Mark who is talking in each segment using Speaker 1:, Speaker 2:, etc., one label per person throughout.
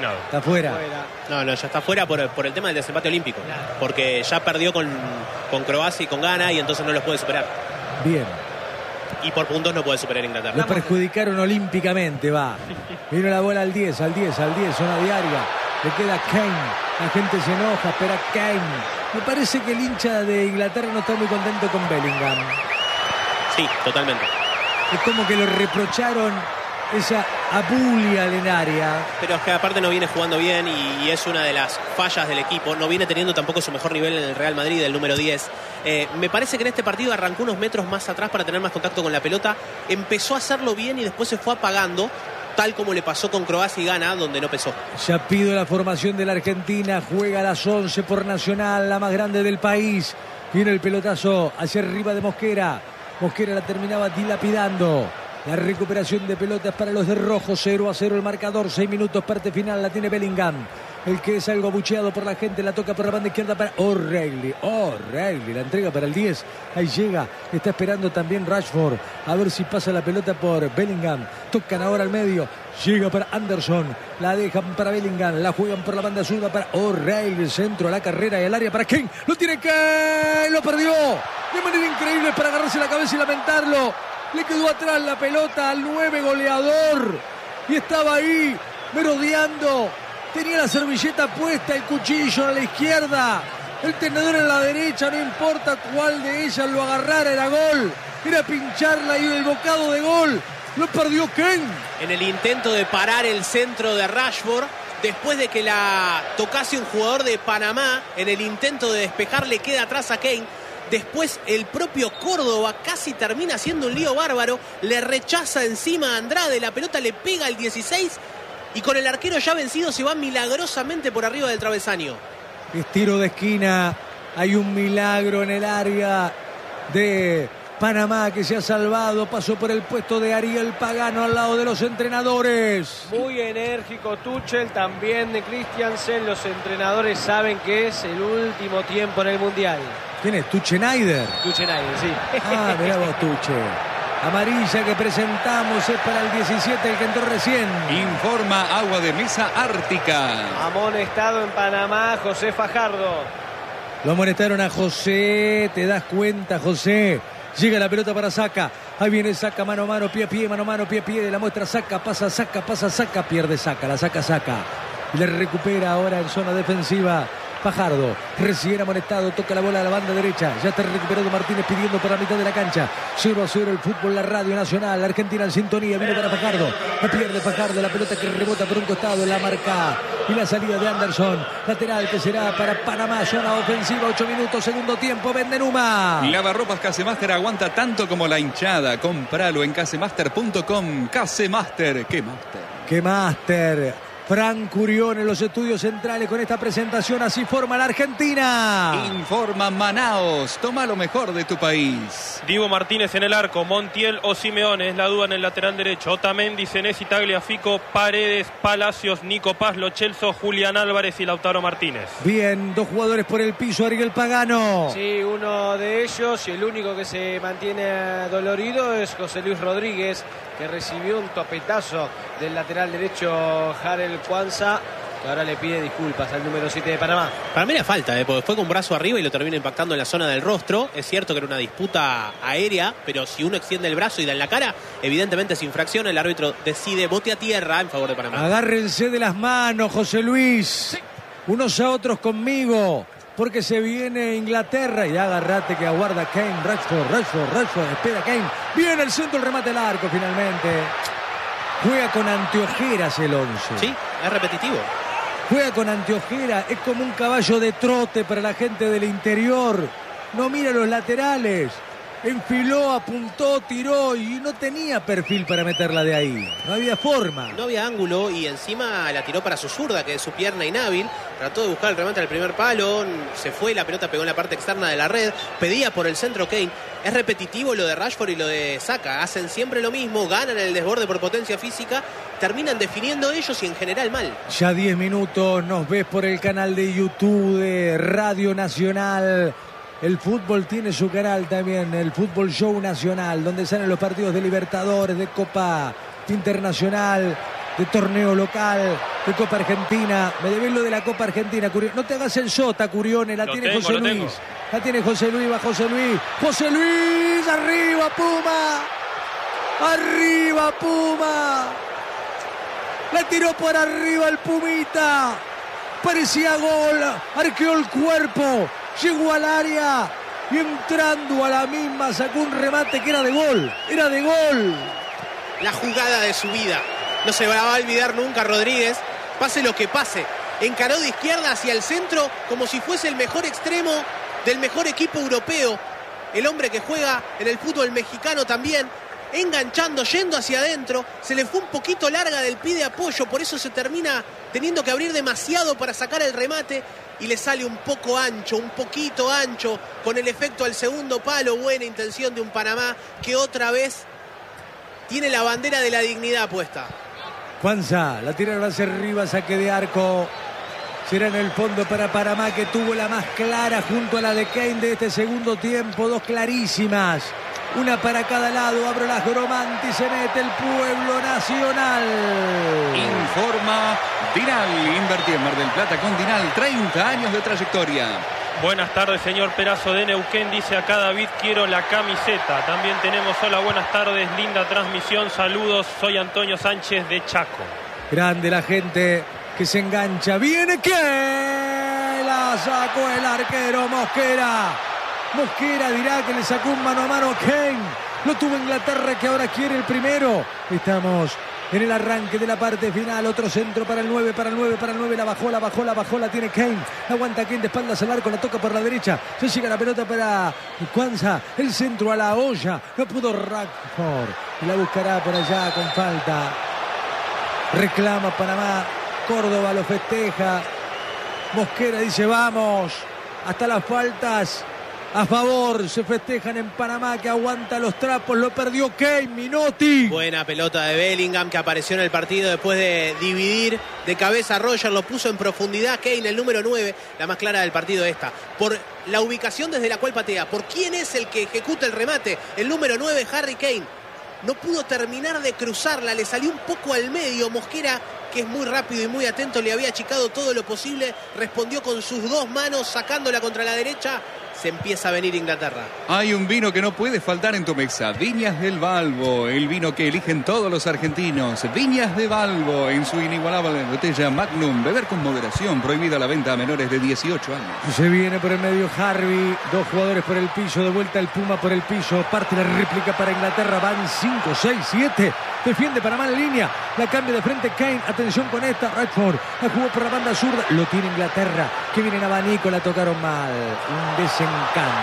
Speaker 1: eliminado.
Speaker 2: Está fuera.
Speaker 3: No, ya está fuera por el tema del desempate olímpico. Porque ya perdió con Croacia y con Ghana y entonces no los puede superar.
Speaker 2: Bien.
Speaker 3: Y por puntos no puede superar Inglaterra.
Speaker 2: Lo perjudicaron olímpicamente, va. Vino la bola al 10, zona diaria. Le queda Kane. La gente se enoja, espera Kane. Me parece que el hincha de Inglaterra no está muy contento con Bellingham.
Speaker 3: Sí, totalmente.
Speaker 2: Es como que lo reprocharon esa abulia en área.
Speaker 3: Pero es que aparte no viene jugando bien y es una de las fallas del equipo. No viene teniendo tampoco su mejor nivel en el Real Madrid, el número 10. Me parece que en este partido arrancó unos metros más atrás para tener más contacto con la pelota. Empezó a hacerlo bien y después se fue apagando, tal como le pasó con Croacia y Ghana, donde no pesó.
Speaker 2: Ya pido la formación de la Argentina. Juega a las 11 por Nacional, la más grande del país. Viene el pelotazo hacia arriba de Mosquera. Mosquera la terminaba dilapidando. La recuperación de pelotas para los de rojo. 0-0 el marcador. 6 minutos, parte final. La tiene Bellingham. El que es algo abucheado por la gente. La toca por la banda izquierda para O'Reilly. La entrega para el 10. Ahí llega. Está esperando también Rashford. A ver si pasa la pelota por Bellingham. Tocan ahora al medio. Llega para Anderson. La dejan para Bellingham. La juegan por la banda zurda para O'Reilly. Centro a la carrera y al área para Kane. Lo tiene Kane. Lo perdió. De manera increíble para agarrarse la cabeza y lamentarlo. Le quedó atrás la pelota al 9 goleador. Y estaba ahí merodeando. Tenía la servilleta puesta, el cuchillo a la izquierda, el tenedor en la derecha, no importa cuál de ellas lo agarrara, era gol. Era pincharla y el bocado de gol. Lo perdió Kane.
Speaker 3: En el intento de parar el centro de Rashford, después de que la tocase un jugador de Panamá, en el intento de despejar le queda atrás a Kane. Después el propio Córdoba casi termina haciendo un lío bárbaro. Le rechaza encima a Andrade, la pelota le pega al 16 y con el arquero ya vencido se va milagrosamente por arriba del travesaño.
Speaker 2: Es tiro de esquina. Hay un milagro en el área de Panamá que se ha salvado. Pasó por el puesto de Ariel Pagano al lado de los entrenadores.
Speaker 4: Muy enérgico Tuchel, también de Christiansen. Los entrenadores saben que es el último tiempo en el Mundial.
Speaker 2: ¿Quién es? Tuchenaider.
Speaker 4: Tuchenaider, sí.
Speaker 2: Ah, mirá vos, Tuche. Amarilla que presentamos es para el 17, el que entró recién.
Speaker 5: Informa Agua de Mesa Ártica.
Speaker 4: Amonestado en Panamá, José Fajardo.
Speaker 2: Lo amonestaron a José, te das cuenta, José. Llega la pelota para Saka. Ahí viene Saka, mano a mano, pie a pie, mano a mano, pie a pie. De la muestra Saka, pasa Saka, pierde Saka, la Saka. Le recupera ahora en zona defensiva Fajardo, recién amonestado, toca la bola a la banda derecha, ya está recuperado Martínez pidiendo por la mitad de la cancha. 0-0 el fútbol, la radio nacional, la Argentina en sintonía, viene para Fajardo, la pierde Fajardo, la pelota que rebota por un costado, la marca y la salida de Anderson, lateral que será para Panamá, zona ofensiva, 8 minutos, segundo tiempo, Bendenuma.
Speaker 5: Lavarropas Casemaster aguanta tanto como la hinchada, compralo en casemaster.com. Casemaster, ¿qué Master?
Speaker 2: Fran Curión en los estudios centrales con esta presentación. Así forma la Argentina.
Speaker 5: Informa Manaos. Toma lo mejor de tu país.
Speaker 1: Divo Martínez en el arco. Montiel o Simeone es la duda en el lateral derecho. Otamendi, Senesi, Tagliafico, Paredes, Palacios, Nico Paz, Lo Celso, Julián Álvarez y Lautaro Martínez.
Speaker 2: Bien, 2 jugadores por el piso. Ariel Pagano.
Speaker 4: Sí, uno de ellos y el único que se mantiene dolorido es José Luis Rodríguez, que recibió un topetazo del lateral derecho Jarel Kwanza, que ahora le pide disculpas al número 7 de Panamá.
Speaker 3: Para mí era falta, porque fue con brazo arriba y lo termina impactando en la zona del rostro. Es cierto que era una disputa aérea, pero si uno extiende el brazo y da en la cara, evidentemente es infracción. El árbitro decide bote a tierra en favor de Panamá.
Speaker 2: Agárrense de las manos, José Luis. Sí. Unos a otros conmigo, porque se viene Inglaterra. Y agarrate que aguarda Kane, Rashford, espera Kane. Viene el centro, el remate al arco finalmente. Juega con anteojeras el 11.
Speaker 3: Sí, es repetitivo.
Speaker 2: Juega con anteojeras, es como un caballo de trote para la gente del interior. No mira los laterales. Enfiló, apuntó, tiró y no tenía perfil para meterla de ahí. No había forma.
Speaker 3: No había ángulo y encima la tiró para su zurda, que es su pierna inhábil. Trató de buscar el remate al primer palo. Se fue, la pelota pegó en la parte externa de la red. Pedía por el centro Kane. Es repetitivo lo de Rashford y lo de Saka. Hacen siempre lo mismo, ganan el desborde por potencia física. Terminan definiendo ellos y en general mal.
Speaker 2: Ya 10 minutos, nos ves por el canal de YouTube de Radio Nacional. El fútbol tiene su canal también, el Fútbol Show Nacional, donde salen los partidos de Libertadores, de Copa Internacional, de torneo local. de Copa Argentina. Me debes lo de la Copa Argentina, Curione. No te hagas el sota, Curione. La tiene José Luis. La tiene José Luis, va José Luis. José Luis, arriba Puma. Arriba Puma. La tiró por arriba el Pumita. Parecía gol. Arqueó el cuerpo. Llegó al área. Y entrando a la misma sacó un remate que era de gol. Era de gol.
Speaker 3: La jugada de su vida. No se va a olvidar nunca Rodríguez. Pase lo que pase. Encaró de izquierda hacia el centro como si fuese el mejor extremo del mejor equipo europeo. El hombre que juega en el fútbol mexicano también. Enganchando, yendo hacia adentro. Se le fue un poquito larga del pie de apoyo. Por eso se termina teniendo que abrir demasiado para sacar el remate. Y le sale un poco ancho, un poquito ancho. Con el efecto al segundo palo. Buena intención de un Panamá que otra vez tiene la bandera de la dignidad puesta.
Speaker 2: Cuanza, la tiraron hacia arriba, saque de arco. Será en el fondo para Panamá, que tuvo la más clara junto a la de Kane de este segundo tiempo. Dos clarísimas. Una para cada lado. Abro las Gromanti. Se mete el pueblo nacional.
Speaker 5: Informa Dinal. Invertí en Mar del Plata con Dinal. 30 años de trayectoria.
Speaker 1: Buenas tardes, señor Perazo de Neuquén. Dice acá David, quiero la camiseta. También tenemos hola, buenas tardes, linda transmisión. Saludos, soy Antonio Sánchez de Chaco.
Speaker 2: Grande la gente que se engancha. Viene que la sacó el arquero Mosquera. Mosquera dirá que le sacó un mano a mano a Kane. Lo tuvo Inglaterra, que ahora quiere el primero. Estamos en el arranque de la parte final. Otro centro para el 9, para el 9, para el 9. La bajó, la tiene Kane. Aguanta Kane de espaldas al arco, la toca por la derecha. Se llega la pelota para Cuanza. El centro a la olla. No pudo Rashford. Y la buscará por allá con falta. Reclama Panamá. Córdoba lo festeja. Mosquera dice vamos. Hasta las faltas. A favor, se festejan en Panamá, que aguanta los trapos, lo perdió Kane, Minotti.
Speaker 3: Buena pelota de Bellingham, que apareció en el partido después de dividir de cabeza a Roger, lo puso en profundidad Kane, el número 9, la más clara del partido esta. Por la ubicación desde la cual patea, por quién es el que ejecuta el remate, el número 9, Harry Kane. No pudo terminar de cruzarla, le salió un poco al medio. Mosquera, que es muy rápido y muy atento, le había achicado todo lo posible, respondió con sus dos manos, sacándola contra la derecha. Se empieza a venir Inglaterra.
Speaker 5: Hay un vino que no puede faltar en tu mesa. Viñas del Balbo, el vino que eligen todos los argentinos. Viñas de Balbo, en su inigualable botella Magnum. Beber con moderación, prohibida la venta a menores de 18 años.
Speaker 2: Se viene por el medio Harvey, dos jugadores por el piso, de vuelta el Puma por el piso. Parte la réplica para Inglaterra, van 5, 6, 7. Defiende Panamá en línea, la cambia de frente Kane. Atención con esta, Rashford la jugó por la banda zurda. Lo tiene Inglaterra, que viene en abanico, la tocaron mal. Un desencanto.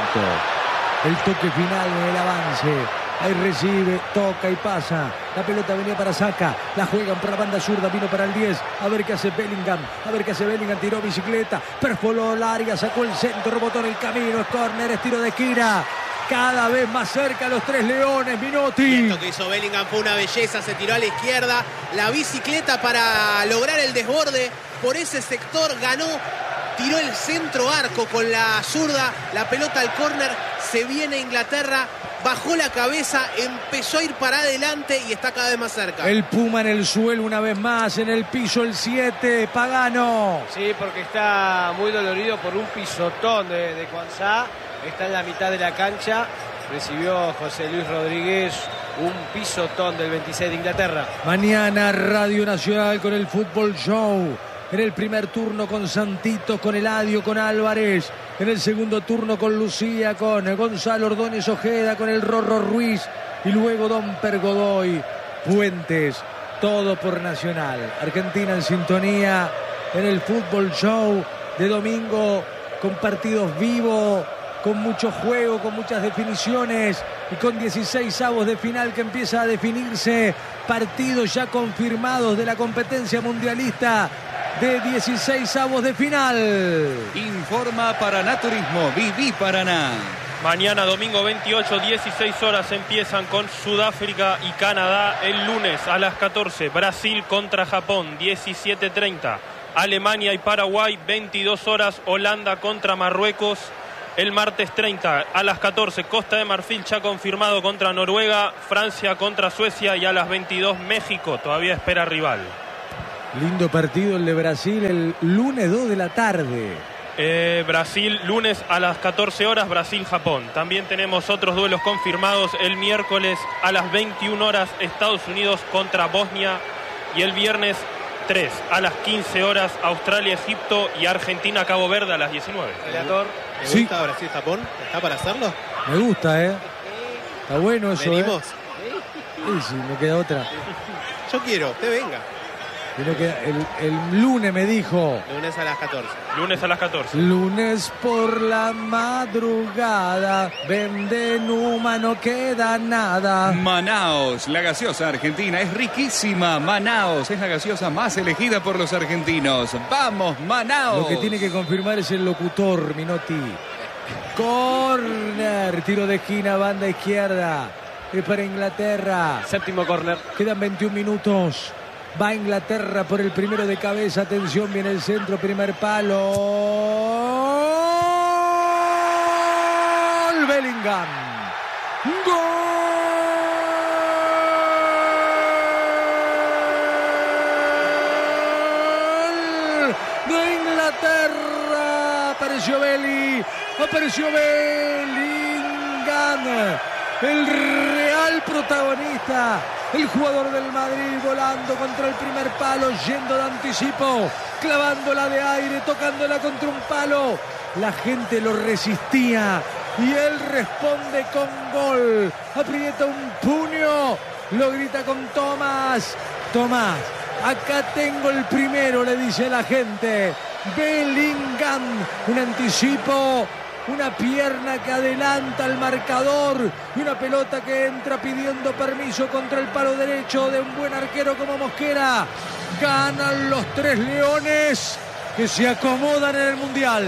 Speaker 2: El toque final en el avance. Ahí recibe, toca y pasa. La pelota venía para Saka. La juegan por la banda zurda, vino para el 10. A ver qué hace Bellingham. Tiró bicicleta, perforó el área, sacó el centro, rebotó en el camino. Es córner, es tiro de esquina. Cada vez más cerca los tres leones, Minotti.
Speaker 3: Y esto que hizo Bellingham fue una belleza, se tiró a la izquierda. La bicicleta para lograr el desborde. Por ese sector ganó. Tiró el centro arco con la zurda, la pelota al córner, se viene Inglaterra, bajó la cabeza, empezó a ir para adelante y está cada vez más cerca.
Speaker 2: El Puma en el suelo una vez más, en el piso el 7, Pagano.
Speaker 4: Sí, porque está muy dolorido por un pisotón de Cuanza, está en la mitad de la cancha, recibió José Luis Rodríguez un pisotón del 26 de Inglaterra.
Speaker 2: Mañana Radio Nacional con el Fútbol Show. En el primer turno con Santito, con Eladio, con Álvarez. En el segundo turno con Lucía, con Gonzalo Ordóñez Ojeda, con el Rorro Ruiz. Y luego Don Pergodoy, Puentes. Todo por Nacional. Argentina en sintonía en el Fútbol Show de domingo, con partidos vivos, con mucho juego, con muchas definiciones y con 16avos de final que empieza a definirse. Partidos ya confirmados de la competencia mundialista de 16avos de final.
Speaker 5: Informa Paraná Turismo, Viví Paraná.
Speaker 1: Mañana domingo 28, 16 horas empiezan con Sudáfrica y Canadá. El lunes a las 14, Brasil contra Japón, 17:30. Alemania y Paraguay, 22 horas, Holanda contra Marruecos. El martes 30 a las 14, Costa de Marfil ya confirmado contra Noruega, Francia contra Suecia y a las 22, México todavía espera rival.
Speaker 2: Lindo partido el de Brasil el lunes 2 de la tarde.
Speaker 1: Brasil, lunes a las 14 horas, Brasil-Japón. También tenemos otros duelos confirmados. El miércoles a las 21 horas, Estados Unidos contra Bosnia. Y el viernes 3 a las 15 horas, Australia-Egipto y Argentina-Cabo Verde a las 19.
Speaker 4: Relator.
Speaker 3: ¿Te gusta Brasil-Japón? ¿Está para hacerlo?
Speaker 2: Me gusta, Está bueno eso,
Speaker 3: ¿Venimos?
Speaker 2: Sí, no queda otra.
Speaker 3: Yo quiero, usted venga.
Speaker 2: El lunes me dijo.
Speaker 3: Lunes a las 14.
Speaker 1: Lunes a las 14.
Speaker 2: Lunes por la madrugada, vende Numa, no queda nada.
Speaker 5: Manaos, la gaseosa argentina es riquísima. Manaos es la gaseosa más elegida por los argentinos. ¡Vamos, Manaos!
Speaker 2: Lo que tiene que confirmar es el locutor, Minotti. Corner, tiro de esquina, banda izquierda. Es para Inglaterra.
Speaker 4: Séptimo córner.
Speaker 2: Quedan 21 minutos. Va Inglaterra por el primero de cabeza. Atención, viene el centro, primer palo. ¡Gol! Bellingham. ¡Gol! De Inglaterra. Apareció Bellingham. El real protagonista, el jugador del Madrid volando contra el primer palo, yendo de anticipo, clavándola de aire, tocándola contra un palo. La gente lo resistía y él responde con gol. Aprieta un puño, lo grita con Tomás. Tomás, acá tengo el primero, le dice la gente. Bellingham, un anticipo. Una pierna que adelanta al marcador y una pelota que entra pidiendo permiso contra el palo derecho de un buen arquero como Mosquera. Ganan los tres leones que se acomodan en el Mundial.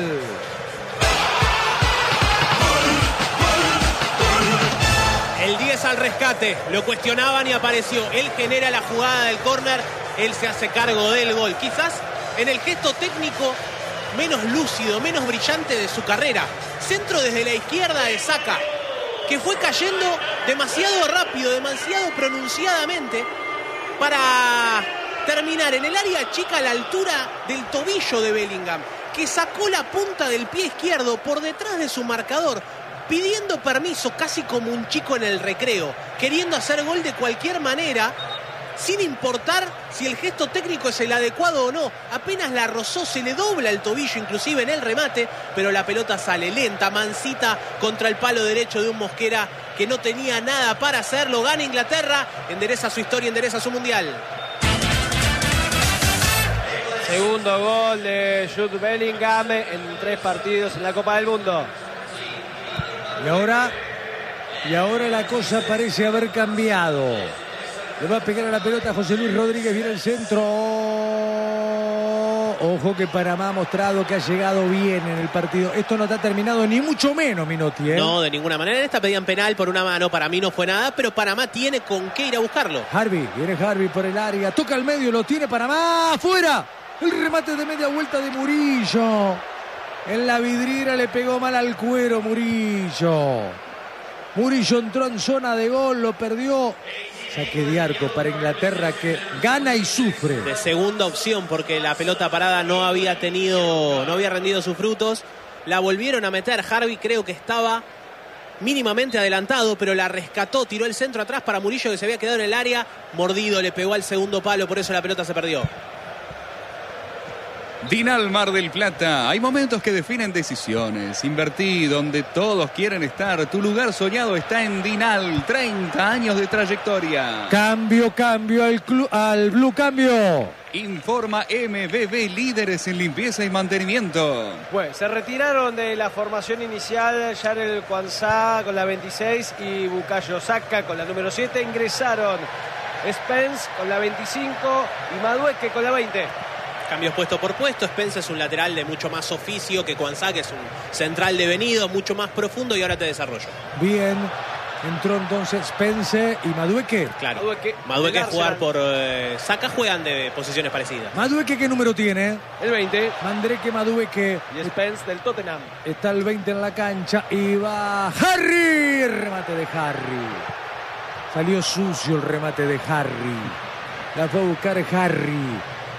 Speaker 3: El 10 al rescate, lo cuestionaban y apareció. Él genera la jugada del córner, él se hace cargo del gol. Quizás en el gesto técnico menos lúcido, menos brillante de su carrera. Centro desde la izquierda de Saka, que fue cayendo demasiado rápido, demasiado pronunciadamente para terminar en el área chica a la altura del tobillo de Bellingham, que sacó la punta del pie izquierdo por detrás de su marcador, pidiendo permiso casi como un chico en el recreo, queriendo hacer gol de cualquier manera, sin importar si el gesto técnico es el adecuado o no. Apenas la rozó, se le dobla el tobillo inclusive en el remate, pero la pelota sale lenta, mansita, contra el palo derecho de un Mosquera que no tenía nada para hacerlo. Gana Inglaterra, endereza su historia, endereza su Mundial.
Speaker 4: Segundo gol de Jude Bellingham en 3 partidos en la Copa del Mundo.
Speaker 2: Y ahora la cosa parece haber cambiado. Le va a pegar a la pelota José Luis Rodríguez, viene el centro. Ojo que Panamá ha mostrado que ha llegado bien en el partido. Esto no está terminado ni mucho menos, Minotti.
Speaker 3: No, de ninguna manera. En esta pedían penal por una mano, para mí no fue nada, pero Panamá tiene con qué ir a buscarlo.
Speaker 2: Viene Harvey por el área, toca al medio, lo tiene Panamá, ¡fuera! El remate de media vuelta de Murillo. En la vidriera le pegó mal al cuero Murillo. Murillo entró en zona de gol, lo perdió. Saque de arco para Inglaterra que gana y sufre.
Speaker 3: De segunda opción porque la pelota parada no había rendido sus frutos. La volvieron a meter. Harvey creo que estaba mínimamente adelantado, pero la rescató, tiró el centro atrás para Murillo que se había quedado en el área. Mordido, le pegó al segundo palo, por eso la pelota se perdió.
Speaker 5: Dinal Mar del Plata, hay momentos que definen decisiones. Invertí donde todos quieren estar. Tu lugar soñado está en Dinal. 30 años de trayectoria.
Speaker 2: Cambio al Blue, cambio.
Speaker 5: Informa MBB, líderes en limpieza y mantenimiento.
Speaker 4: Pues se retiraron de la formación inicial Yarel Kwanzaa con la 26 y Bukayo Saka con la número 7. Ingresaron Spence con la 25 y Madueke con la 20.
Speaker 3: Cambios puesto por puesto. Spence es un lateral de mucho más oficio que Kwanzaa, que es un central devenido, mucho más profundo, y ahora te desarrollo.
Speaker 2: Bien, entró entonces Spence y Madueke.
Speaker 3: Claro, Madueke jugar por Saka, juegan de posiciones parecidas.
Speaker 2: Madueke, ¿qué número tiene?
Speaker 4: El 20.
Speaker 2: Mandrake Madueke.
Speaker 4: Y Spence del Tottenham.
Speaker 2: Está el 20 en la cancha y va Harry. Remate de Harry. Salió sucio el remate de Harry. La fue a buscar Harry.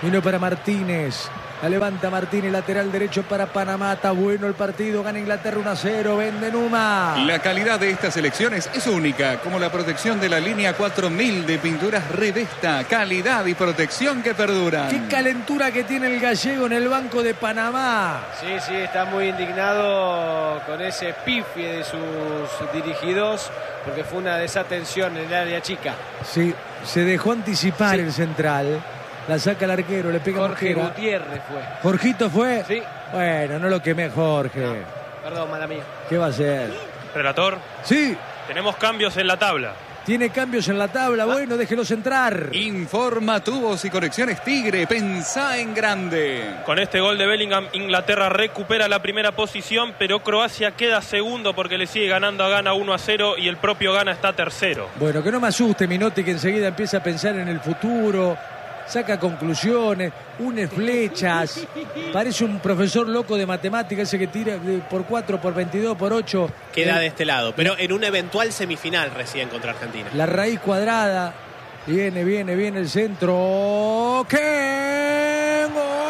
Speaker 2: Vino para Martínez. La levanta Martínez, lateral derecho para Panamá. Está bueno el partido, gana Inglaterra 1-0. Bendenuma.
Speaker 5: La calidad de estas elecciones es única, como la protección de la línea 4000 de pinturas Redesta. Calidad y protección que perduran.
Speaker 2: Qué calentura que tiene el gallego en el banco de Panamá.
Speaker 4: Sí, está muy indignado con ese pifie de sus dirigidos, porque fue una desatención en el área chica.
Speaker 2: Sí, se dejó anticipar el central. La saca el arquero, le pega
Speaker 4: Jorge
Speaker 2: Mosquera.
Speaker 4: Gutiérrez fue.
Speaker 2: ¿Jorgito fue?
Speaker 4: Sí.
Speaker 2: Bueno, no lo quemé, Jorge.
Speaker 4: No, perdón, mala mía.
Speaker 2: ¿Qué va a hacer?
Speaker 1: Relator,
Speaker 2: Sí,
Speaker 1: tenemos cambios en la tabla.
Speaker 2: tiene cambios en la tabla. Bueno, déjelos entrar.
Speaker 5: Informa Tubos y Conexiones Tigre. Pensá en grande.
Speaker 1: Con este gol de Bellingham, Inglaterra recupera la primera posición, pero Croacia queda segundo porque le sigue ganando a Ghana 1-0 y el propio Ghana está tercero.
Speaker 2: Bueno, que no me asuste Minotti, que enseguida empieza a pensar en el futuro. Saca conclusiones, une flechas. Parece un profesor loco de matemáticas, ese que tira por 4, por 22, por 8.
Speaker 3: Queda de este lado, pero en una eventual semifinal recién contra Argentina.
Speaker 2: La raíz cuadrada. Viene el centro. ¡Qué gol!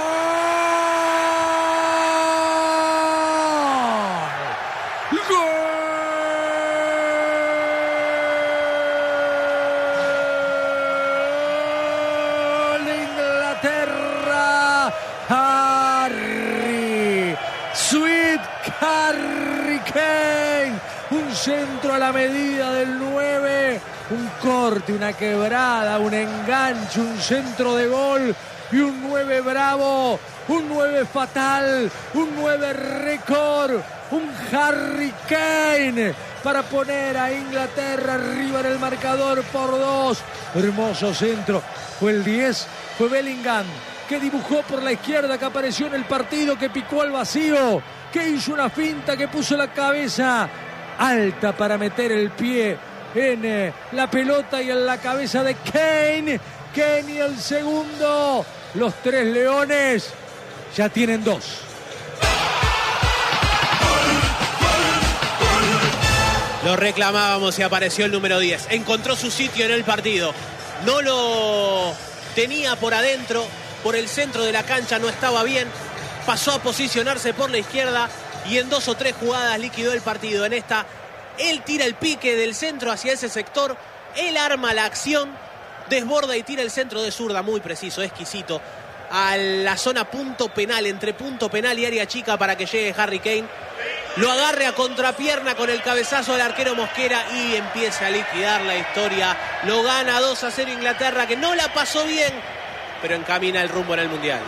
Speaker 2: Harry Kane, un centro a la medida del 9, un corte, una quebrada, un enganche, un centro de gol y un 9 bravo, un 9 fatal, un 9 récord, un Harry Kane para poner a Inglaterra arriba en el marcador por 2. Hermoso centro, fue el 10, fue Bellingham, que dibujó por la izquierda, que apareció en el partido, que picó al vacío, que hizo una finta, que puso la cabeza alta para meter el pie en la pelota y en la cabeza de Kane. Kane y el segundo. Los tres leones ya tienen 2.
Speaker 3: Lo reclamábamos y apareció el número 10. Encontró su sitio en el partido. No lo tenía por adentro, por el centro de la cancha no estaba bien. Pasó a posicionarse por la izquierda y en 2 o 3 jugadas liquidó el partido. En esta, él tira el pique del centro hacia ese sector. Él arma la acción, desborda y tira el centro de zurda, muy preciso, exquisito, a la zona punto penal, entre punto penal y área chica para que llegue Harry Kane. Lo agarre a contrapierna con el cabezazo del arquero Mosquera y empieza a liquidar la historia. Lo gana 2-0 Inglaterra, que no la pasó bien, pero encamina el rumbo en el Mundial.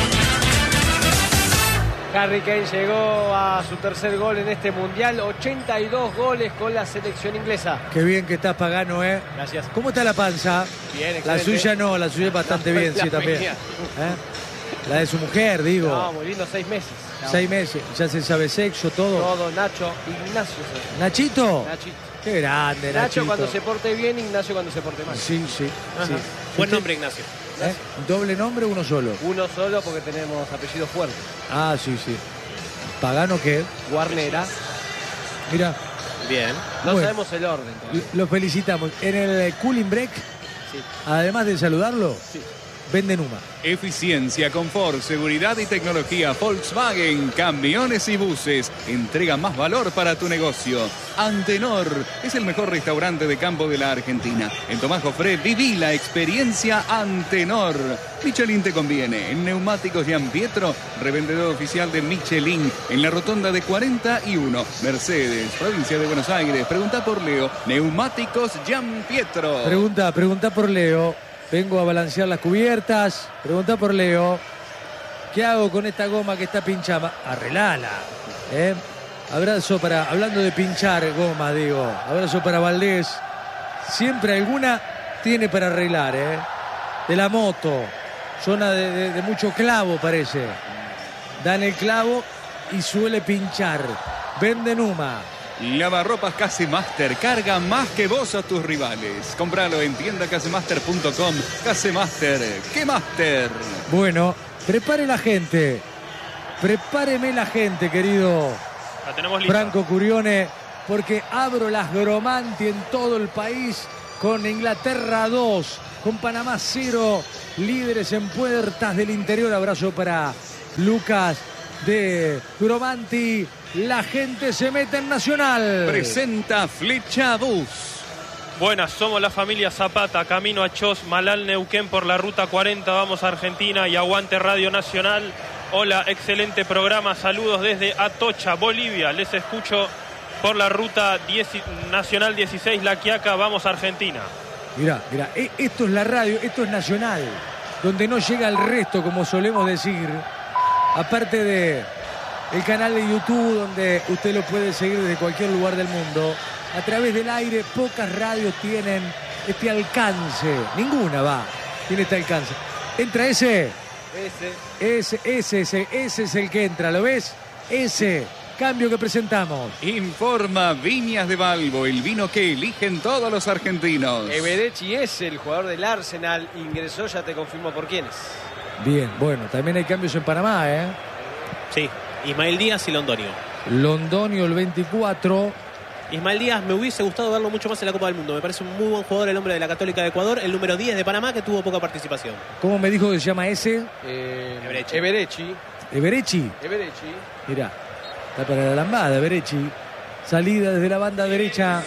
Speaker 4: Harry Kane llegó a su tercer gol en este Mundial, 82 goles con la selección inglesa.
Speaker 2: Qué bien que estás, Pagano, ¿eh?
Speaker 4: Gracias.
Speaker 2: ¿Cómo está la panza?
Speaker 4: Bien, excelente.
Speaker 2: La suya no, la suya es bastante bien, sí, también.
Speaker 4: mía.
Speaker 2: La de su mujer, digo.
Speaker 4: No, muy lindo, 6 meses.
Speaker 2: 6 meses, ya se sabe sexo, todo.
Speaker 4: Todo, Nacho, Ignacio.
Speaker 2: ¿Nachito?
Speaker 4: Nachito.
Speaker 2: Qué grande,
Speaker 4: Nacho
Speaker 2: Nachito.
Speaker 4: cuando se porte bien, Ignacio cuando se porte mal.
Speaker 2: Sí.
Speaker 3: Buen nombre, Ignacio.
Speaker 2: ¿Doble nombre o uno solo?
Speaker 4: Uno solo porque tenemos apellido fuerte.
Speaker 2: Ah, sí. ¿Pagano qué?
Speaker 4: Guarnera.
Speaker 2: Mira,
Speaker 3: Bien.
Speaker 4: No
Speaker 2: Bueno.
Speaker 4: sabemos el orden todavía.
Speaker 2: lo felicitamos. En el cooling break,
Speaker 4: Sí.
Speaker 2: además de saludarlo,
Speaker 4: Sí.
Speaker 2: Bendenuma.
Speaker 5: Eficiencia, confort, seguridad y tecnología. Volkswagen, camiones y buses. Entrega más valor para tu negocio. Antenor es el mejor restaurante de campo de la Argentina. En Tomás Jofré viví la experiencia Antenor. Michelin te conviene. En Neumáticos Gianpietro, revendedor oficial de Michelin. En la rotonda de 41. Mercedes, provincia de Buenos Aires. Pregunta por Leo. Neumáticos Gianpietro.
Speaker 2: Pregunta por Leo. Vengo a balancear las cubiertas. Pregunta por Leo. ¿Qué hago con esta goma que está pinchada? Arreglala. Abrazo para, hablando de pinchar goma, digo. Abrazo para Valdés. Siempre alguna tiene para arreglar, De la moto. Zona de mucho clavo, parece. Dan el clavo y suele pinchar. Bendenuma.
Speaker 5: Lavarropas Casemaster, carga más que vos a tus rivales. Compralo en tiendacasemaster.com. Casemaster, ¡qué master!
Speaker 2: Bueno, prepare la gente. Prepáreme la gente, querido
Speaker 1: La tenemos lista.
Speaker 2: Franco Curione, porque abro las Gromanti en todo el país con Inglaterra 2, con Panamá 0, líderes en puertas del interior. Abrazo para Lucas de Gromanti. La gente se mete en Nacional.
Speaker 5: Presenta Flecha Bus.
Speaker 1: Buenas, somos la familia Zapata, camino a Chos, Malal, Neuquén por la ruta 40, vamos a Argentina y aguante Radio Nacional. Hola, excelente programa, saludos desde Atocha, Bolivia, les escucho por la ruta Nacional 16, La Quiaca, vamos a Argentina.
Speaker 2: Mirá, esto es la radio, esto es Nacional, donde no llega el resto, como solemos decir, aparte de el canal de YouTube, donde usted lo puede seguir desde cualquier lugar del mundo. A través del aire, pocas radios tienen este alcance. Ninguna tiene este alcance. Entra ese es el que entra, ¿lo ves? Ese cambio que presentamos.
Speaker 5: Informa Viñas de Valvo, el vino que eligen todos los argentinos.
Speaker 4: Eberechi es el jugador del Arsenal, ingresó, ya te confirmo por quiénes.
Speaker 2: Bien, bueno, también hay cambios en Panamá, ¿eh?
Speaker 3: Sí, Ismael Díaz y Londonio.
Speaker 2: Londonio, el 24.
Speaker 3: Ismael Díaz me hubiese gustado verlo mucho más en la Copa del Mundo. Me parece un muy buen jugador, el hombre de la Católica de Ecuador. El número 10 de Panamá, que tuvo poca participación.
Speaker 2: ¿Cómo me dijo que se llama ese?
Speaker 4: Eberechi.
Speaker 2: ¿Eberechi? Mirá, está para la lambada, Eberechi. Salida desde la banda derecha.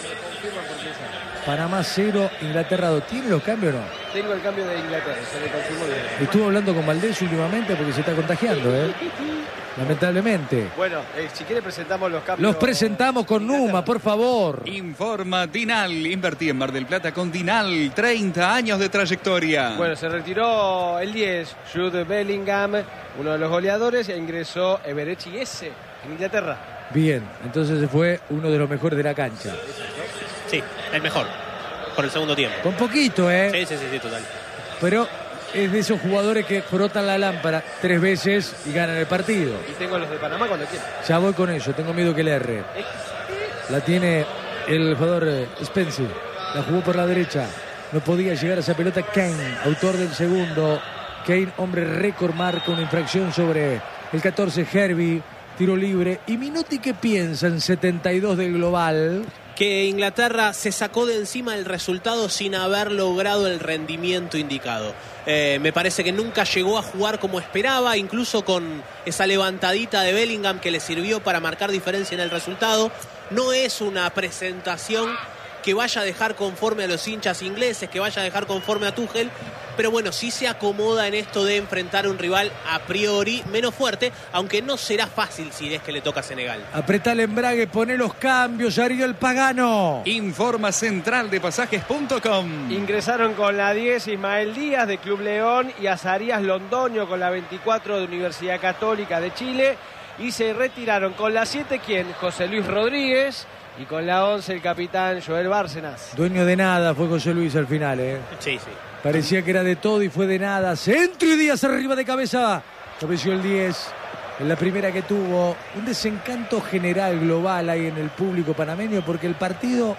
Speaker 2: Panamá 0, Inglaterra 2. ¿Tiene los cambios o no?
Speaker 4: Tengo el cambio de Inglaterra, se le confirmó bien.
Speaker 2: Estuvo hablando con Valdés últimamente porque se está contagiando, lamentablemente.
Speaker 4: Bueno, si quiere presentamos los cambios.
Speaker 2: Los presentamos con Numa, por favor.
Speaker 5: Informa Dinal. Invertí en Mar del Plata con Dinal. 30 años de trayectoria.
Speaker 4: Bueno, se retiró el 10, Jude Bellingham, uno de los goleadores, e ingresó Eberechi S en Inglaterra.
Speaker 2: Bien, entonces se fue uno de los mejores de la cancha.
Speaker 3: Sí, el mejor, por el segundo tiempo.
Speaker 2: Con poquito,
Speaker 3: Sí, total.
Speaker 2: Pero es de esos jugadores que frotan la lámpara 3 veces y ganan el partido.
Speaker 4: Y tengo los de Panamá cuando quiera.
Speaker 2: Ya voy con eso, tengo miedo que le erre. La tiene el jugador Spencer. La jugó por la derecha. No podía llegar a esa pelota Kane, autor del segundo. Kane, hombre récord, marca una infracción sobre el 14 Herbie. Tiro libre. Y Minuti, ¿qué piensa en 72 del global?
Speaker 3: Que Inglaterra se sacó de encima el resultado sin haber logrado el rendimiento indicado. Me parece que nunca llegó a jugar como esperaba, incluso con esa levantadita de Bellingham que le sirvió para marcar diferencia en el resultado. No es una presentación que vaya a dejar conforme a los hinchas ingleses, que vaya a dejar conforme a Tuchel, pero bueno, sí se acomoda en esto de enfrentar a un rival a priori menos fuerte, aunque no será fácil si es que le toca a Senegal.
Speaker 2: Apretá el embrague, poné los cambios, Ariel Pagano.
Speaker 5: Informa central de pasajes.com.
Speaker 4: Ingresaron con la 10 Ismael Díaz de Club León y Azarías Londoño con la 24 de Universidad Católica de Chile. Y se retiraron con la 7, ¿quién? José Luis Rodríguez. Y con la 11 el capitán Joel Bárcenas.
Speaker 2: Dueño de nada fue José Luis al final,
Speaker 3: Sí.
Speaker 2: Parecía que era de todo y fue de nada. Centro y Díaz arriba de cabeza. Cabeció el 10 en la primera que tuvo. Un desencanto general global ahí en el público panameño porque el partido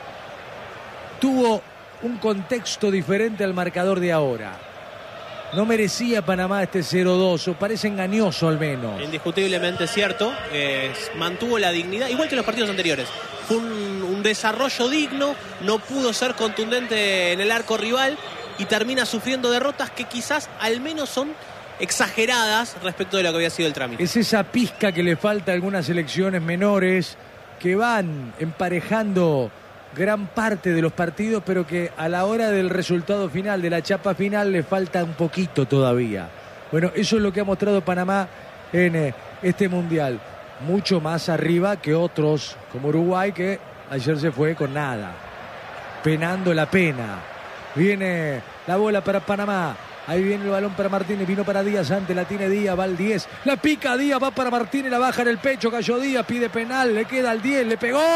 Speaker 2: tuvo un contexto diferente al marcador de ahora. No merecía Panamá este 0-2, o parece engañoso al menos.
Speaker 3: Indiscutiblemente cierto, mantuvo la dignidad, igual que los partidos anteriores. Fue un desarrollo digno, no pudo ser contundente en el arco rival y termina sufriendo derrotas que quizás al menos son exageradas respecto de lo que había sido el trámite.
Speaker 2: Es esa pizca que le falta a algunas selecciones menores que van emparejando gran parte de los partidos, pero que a la hora del resultado final, de la chapa final, le falta un poquito todavía. Bueno, eso es lo que ha mostrado Panamá en este Mundial. Mucho más arriba que otros, como Uruguay, que ayer se fue con nada. Penando la pena. Viene la bola para Panamá. Ahí viene el balón para Martínez, vino para Díaz, antes la tiene Díaz, va al 10, la pica Díaz, va para Martínez, la baja en el pecho, cayó Díaz, pide penal, le queda al 10, le pegó,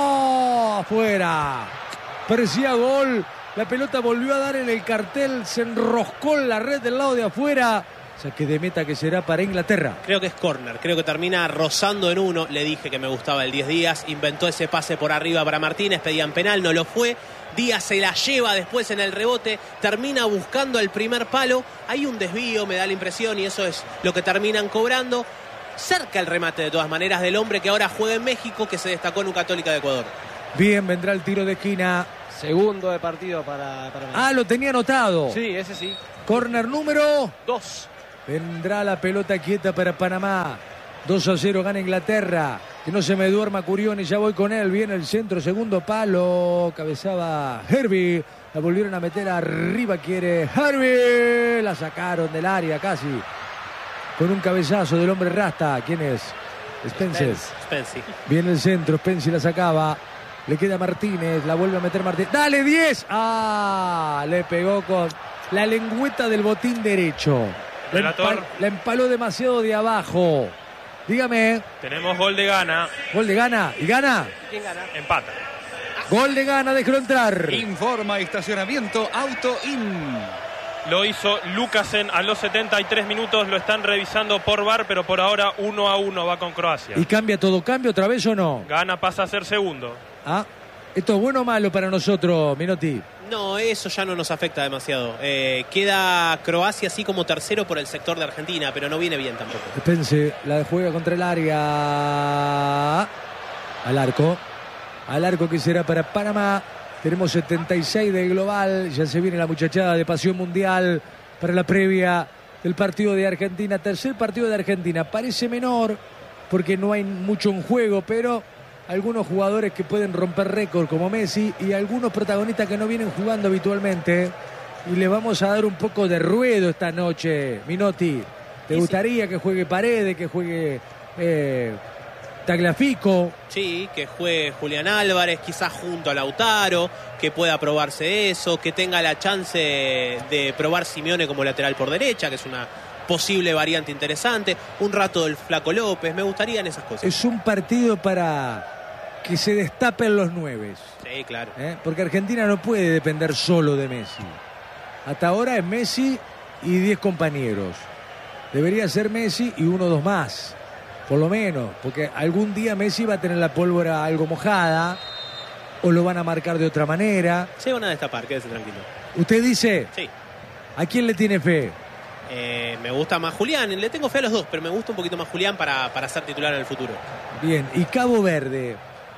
Speaker 2: afuera, parecía gol, la pelota volvió a dar en el cartel, se enroscó en la red del lado de afuera, saque de meta que será para Inglaterra.
Speaker 3: Creo que es córner, creo que termina rozando en uno, le dije que me gustaba el 10 Díaz, inventó ese pase por arriba para Martínez, pedían penal, no lo fue. Díaz se la lleva después en el rebote, termina buscando el primer palo, hay un desvío, me da la impresión, y eso es lo que terminan cobrando. Cerca el remate de todas maneras del hombre que ahora juega en México, que se destacó en un Católica de Ecuador.
Speaker 2: Bien, vendrá el tiro de esquina.
Speaker 4: Segundo de partido para Messi.
Speaker 2: Lo tenía anotado.
Speaker 4: Sí, ese sí.
Speaker 2: Córner número
Speaker 4: 2.
Speaker 2: Vendrá la pelota quieta para Panamá. 2-0 gana Inglaterra. Que no se me duerma Curioni, ya voy con él. Viene el centro, segundo palo. Cabezaba Herbie. La volvieron a meter arriba, quiere Herbie. La sacaron del área casi. Con un cabezazo del hombre rasta. ¿Quién es? Spencer. Viene el centro, Spencer la sacaba. Le queda Martínez, la vuelve a meter Martínez. ¡Dale, 10! Le pegó con la lengüeta del botín derecho. La empaló demasiado de abajo. Dígame.
Speaker 1: Tenemos gol de Ghana.
Speaker 2: Gol de Ghana. ¿Y Ghana?
Speaker 4: ¿Quién gana?
Speaker 1: Empata.
Speaker 2: Gol de Ghana, déjelo entrar.
Speaker 5: Informa estacionamiento Auto In.
Speaker 1: Lo hizo Lukasen a los 73 minutos. Lo están revisando por VAR, pero por ahora 1-1 va con Croacia.
Speaker 2: ¿Y cambia todo? ¿Cambia otra vez o no?
Speaker 1: Ghana pasa a ser segundo.
Speaker 2: ¿Esto es bueno o malo para nosotros, Minotti?
Speaker 3: No, eso ya no nos afecta demasiado. Queda Croacia así como tercero por el sector de Argentina, pero no viene bien tampoco.
Speaker 2: Pense, la juega contra el área. Al arco que será para Panamá. Tenemos 76 de global. Ya se viene la muchachada de Pasión Mundial para la previa del partido de Argentina. Tercer partido de Argentina. Parece menor porque no hay mucho en juego, pero algunos jugadores que pueden romper récord como Messi y algunos protagonistas que no vienen jugando habitualmente. Y le vamos a dar un poco de ruedo esta noche, Minotti. ¿Te gustaría que juegue Paredes, que juegue Tagliafico?
Speaker 3: Sí, que juegue Julián Álvarez, quizás junto a Lautaro, que pueda probarse eso, que tenga la chance de probar Simeone como lateral por derecha, que es una posible variante interesante. Un rato del Flaco López, me gustarían esas cosas.
Speaker 2: Es un partido para que se destapen los 9.
Speaker 3: Sí, claro.
Speaker 2: Porque Argentina no puede depender solo de Messi. Hasta ahora es Messi y 10 compañeros. Debería ser Messi y 1 o 2 más, por lo menos, porque algún día Messi va a tener la pólvora algo mojada o lo van a marcar de otra manera.
Speaker 3: Se van a destapar, quédese tranquilo.
Speaker 2: ¿Usted dice?
Speaker 3: Sí.
Speaker 2: ¿A quién le tiene fe?
Speaker 3: Me gusta más Julián, le tengo fe a los dos, pero me gusta un poquito más Julián para ser titular en el futuro.
Speaker 2: Bien, y Cabo Verde.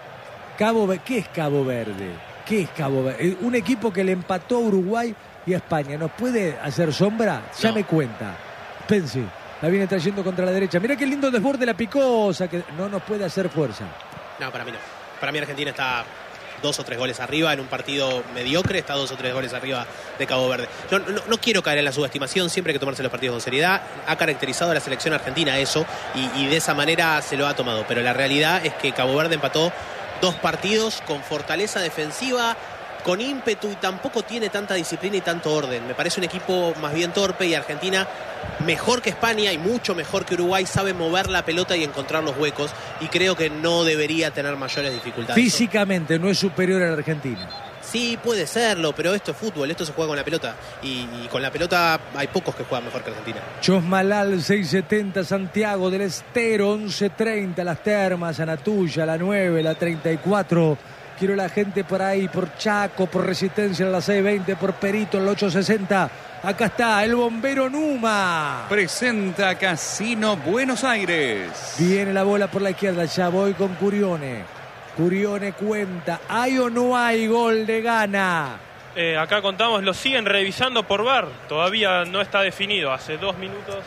Speaker 2: ¿Qué es Cabo Verde? ¿Qué es Cabo Verde? Un equipo que le empató a Uruguay y a España. ¿Nos puede hacer sombra? Ya me cuenta. Pense, la viene trayendo contra la derecha. Mira qué lindo desborde la Picosa, que no nos puede hacer fuerza.
Speaker 3: No, para mí no. Para mí Argentina está 2 o 3 goles arriba en un partido mediocre, está 2 o 3 goles arriba de Cabo Verde. Yo no quiero caer en la subestimación, siempre hay que tomarse los partidos con seriedad. Ha caracterizado a la selección argentina eso y de esa manera se lo ha tomado. Pero la realidad es que Cabo Verde empató 2 partidos con fortaleza defensiva, con ímpetu y tampoco tiene tanta disciplina y tanto orden. Me parece un equipo más bien torpe y Argentina, mejor que España y mucho mejor que Uruguay, sabe mover la pelota y encontrar los huecos y creo que no debería tener mayores dificultades.
Speaker 2: Físicamente no es superior a la Argentina.
Speaker 3: Sí, puede serlo, pero esto es fútbol, esto se juega con la pelota y con la pelota hay pocos que juegan mejor que Argentina.
Speaker 2: Chosmalal 670, Santiago del Estero 1130, Las Termas, Anatuya, la 9, la 34. Quiero la gente por ahí, por Chaco, por Resistencia en la 620, por Perito en la 860. Acá está el bombero Numa.
Speaker 5: Presenta Casino Buenos Aires.
Speaker 2: Viene la bola por la izquierda, ya voy con Curione. Curione cuenta, ¿hay o no hay gol de Ghana?
Speaker 1: Acá contamos, lo siguen revisando por VAR. Todavía no está definido. Hace 2 minutos.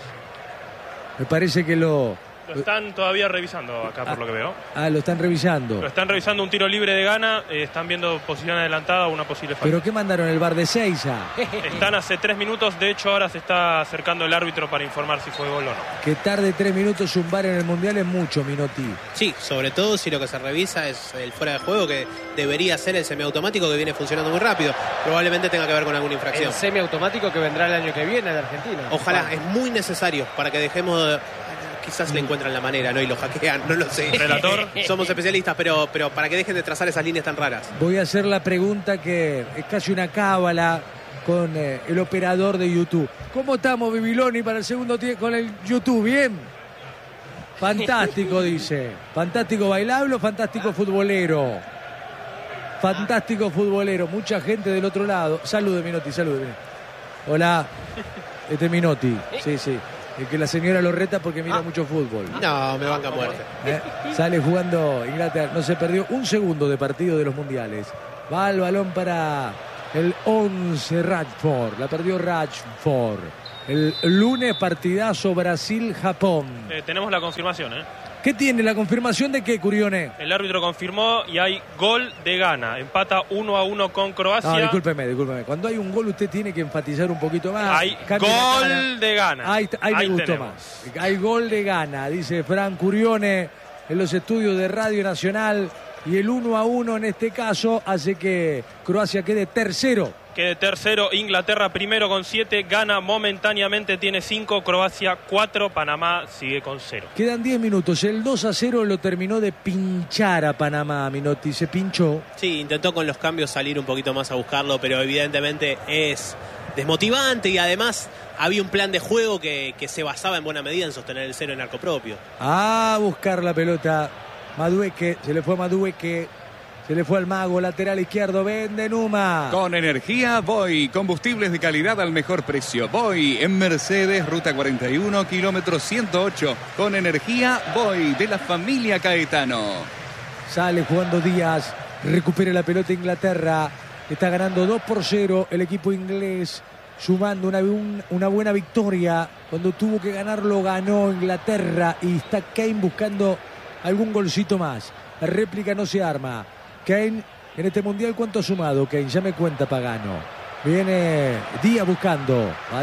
Speaker 2: Me parece que lo
Speaker 1: están todavía revisando acá, por lo que veo.
Speaker 2: Lo están revisando.
Speaker 1: Lo están revisando un tiro libre de Ghana. Están viendo posición adelantada, una posible falta.
Speaker 2: ¿Pero qué mandaron el VAR de Seiza?
Speaker 1: Están hace 3 minutos. De hecho, ahora se está acercando el árbitro para informar si fue gol o no.
Speaker 2: Que tarde 3 minutos un VAR en el Mundial es mucho, Minotti.
Speaker 3: Sí, sobre todo si lo que se revisa es el fuera de juego, que debería ser el semiautomático que viene funcionando muy rápido. Probablemente tenga que ver con alguna infracción.
Speaker 4: El semiautomático que vendrá el año que viene de Argentina.
Speaker 3: Ojalá, es muy necesario para que dejemos de... Quizás le encuentran la manera, ¿no? Y lo hackean, no lo sé.
Speaker 1: Relator.
Speaker 3: Somos especialistas, pero para que dejen de trazar esas líneas tan raras.
Speaker 2: Voy a hacer la pregunta que es casi una cábala con el operador de YouTube. ¿Cómo estamos, Bibiloni, para el segundo tiempo con el YouTube? ¿Bien? Fantástico, dice. Fantástico bailable o fantástico futbolero. Fantástico futbolero. Mucha gente del otro lado. Salude, Minotti, salude. Hola. Este es Minotti. Sí, sí. que la señora lo reta porque mira mucho fútbol.
Speaker 3: No, me banca muerte.
Speaker 2: Sale jugando Inglaterra. No se perdió un segundo de partido de los mundiales. Va el balón para el 11 Rashford. La perdió Rashford. El lunes partidazo Brasil-Japón.
Speaker 1: Tenemos la confirmación,
Speaker 2: ¿Qué tiene? ¿La confirmación de qué, Curione?
Speaker 1: El árbitro confirmó y hay gol de Ghana. Empata 1-1 con Croacia.
Speaker 2: No, discúlpeme. Cuando hay un gol usted tiene que enfatizar un poquito más.
Speaker 1: Hay gol de Ghana.
Speaker 2: Ahí me gustó
Speaker 1: tenemos.
Speaker 2: más. Hay gol de Ghana, dice Fran Curione en los estudios de Radio Nacional. Y el 1-1 en este caso hace que Croacia quede tercero.
Speaker 1: Quede tercero, Inglaterra primero con 7, Ghana momentáneamente tiene 5, Croacia 4, Panamá sigue con 0.
Speaker 2: Quedan 10 minutos, el 2-0 lo terminó de pinchar a Panamá, Minotti, se pinchó.
Speaker 3: Sí, intentó con los cambios salir un poquito más a buscarlo, pero evidentemente es desmotivante y además había un plan de juego que se basaba en buena medida en sostener el 0 en arco propio.
Speaker 2: A buscar la pelota, Madueque, se le fue Madueque. Se le fue al mago, lateral izquierdo, vende Numa.
Speaker 5: Con energía Voy, combustibles de calidad al mejor precio. Voy en Mercedes, ruta 41, kilómetro 108. Con energía Voy, de la familia Caetano.
Speaker 2: Sale jugando Díaz, recupera la pelota Inglaterra. Está ganando 2-0 el equipo inglés, sumando una buena victoria. Cuando tuvo que ganarlo, ganó Inglaterra. Y está Kane buscando algún golcito más. La réplica no se arma. Kane, en este mundial, ¿cuánto ha sumado Kane? Ya me cuenta Pagano. Viene Díaz buscando. Va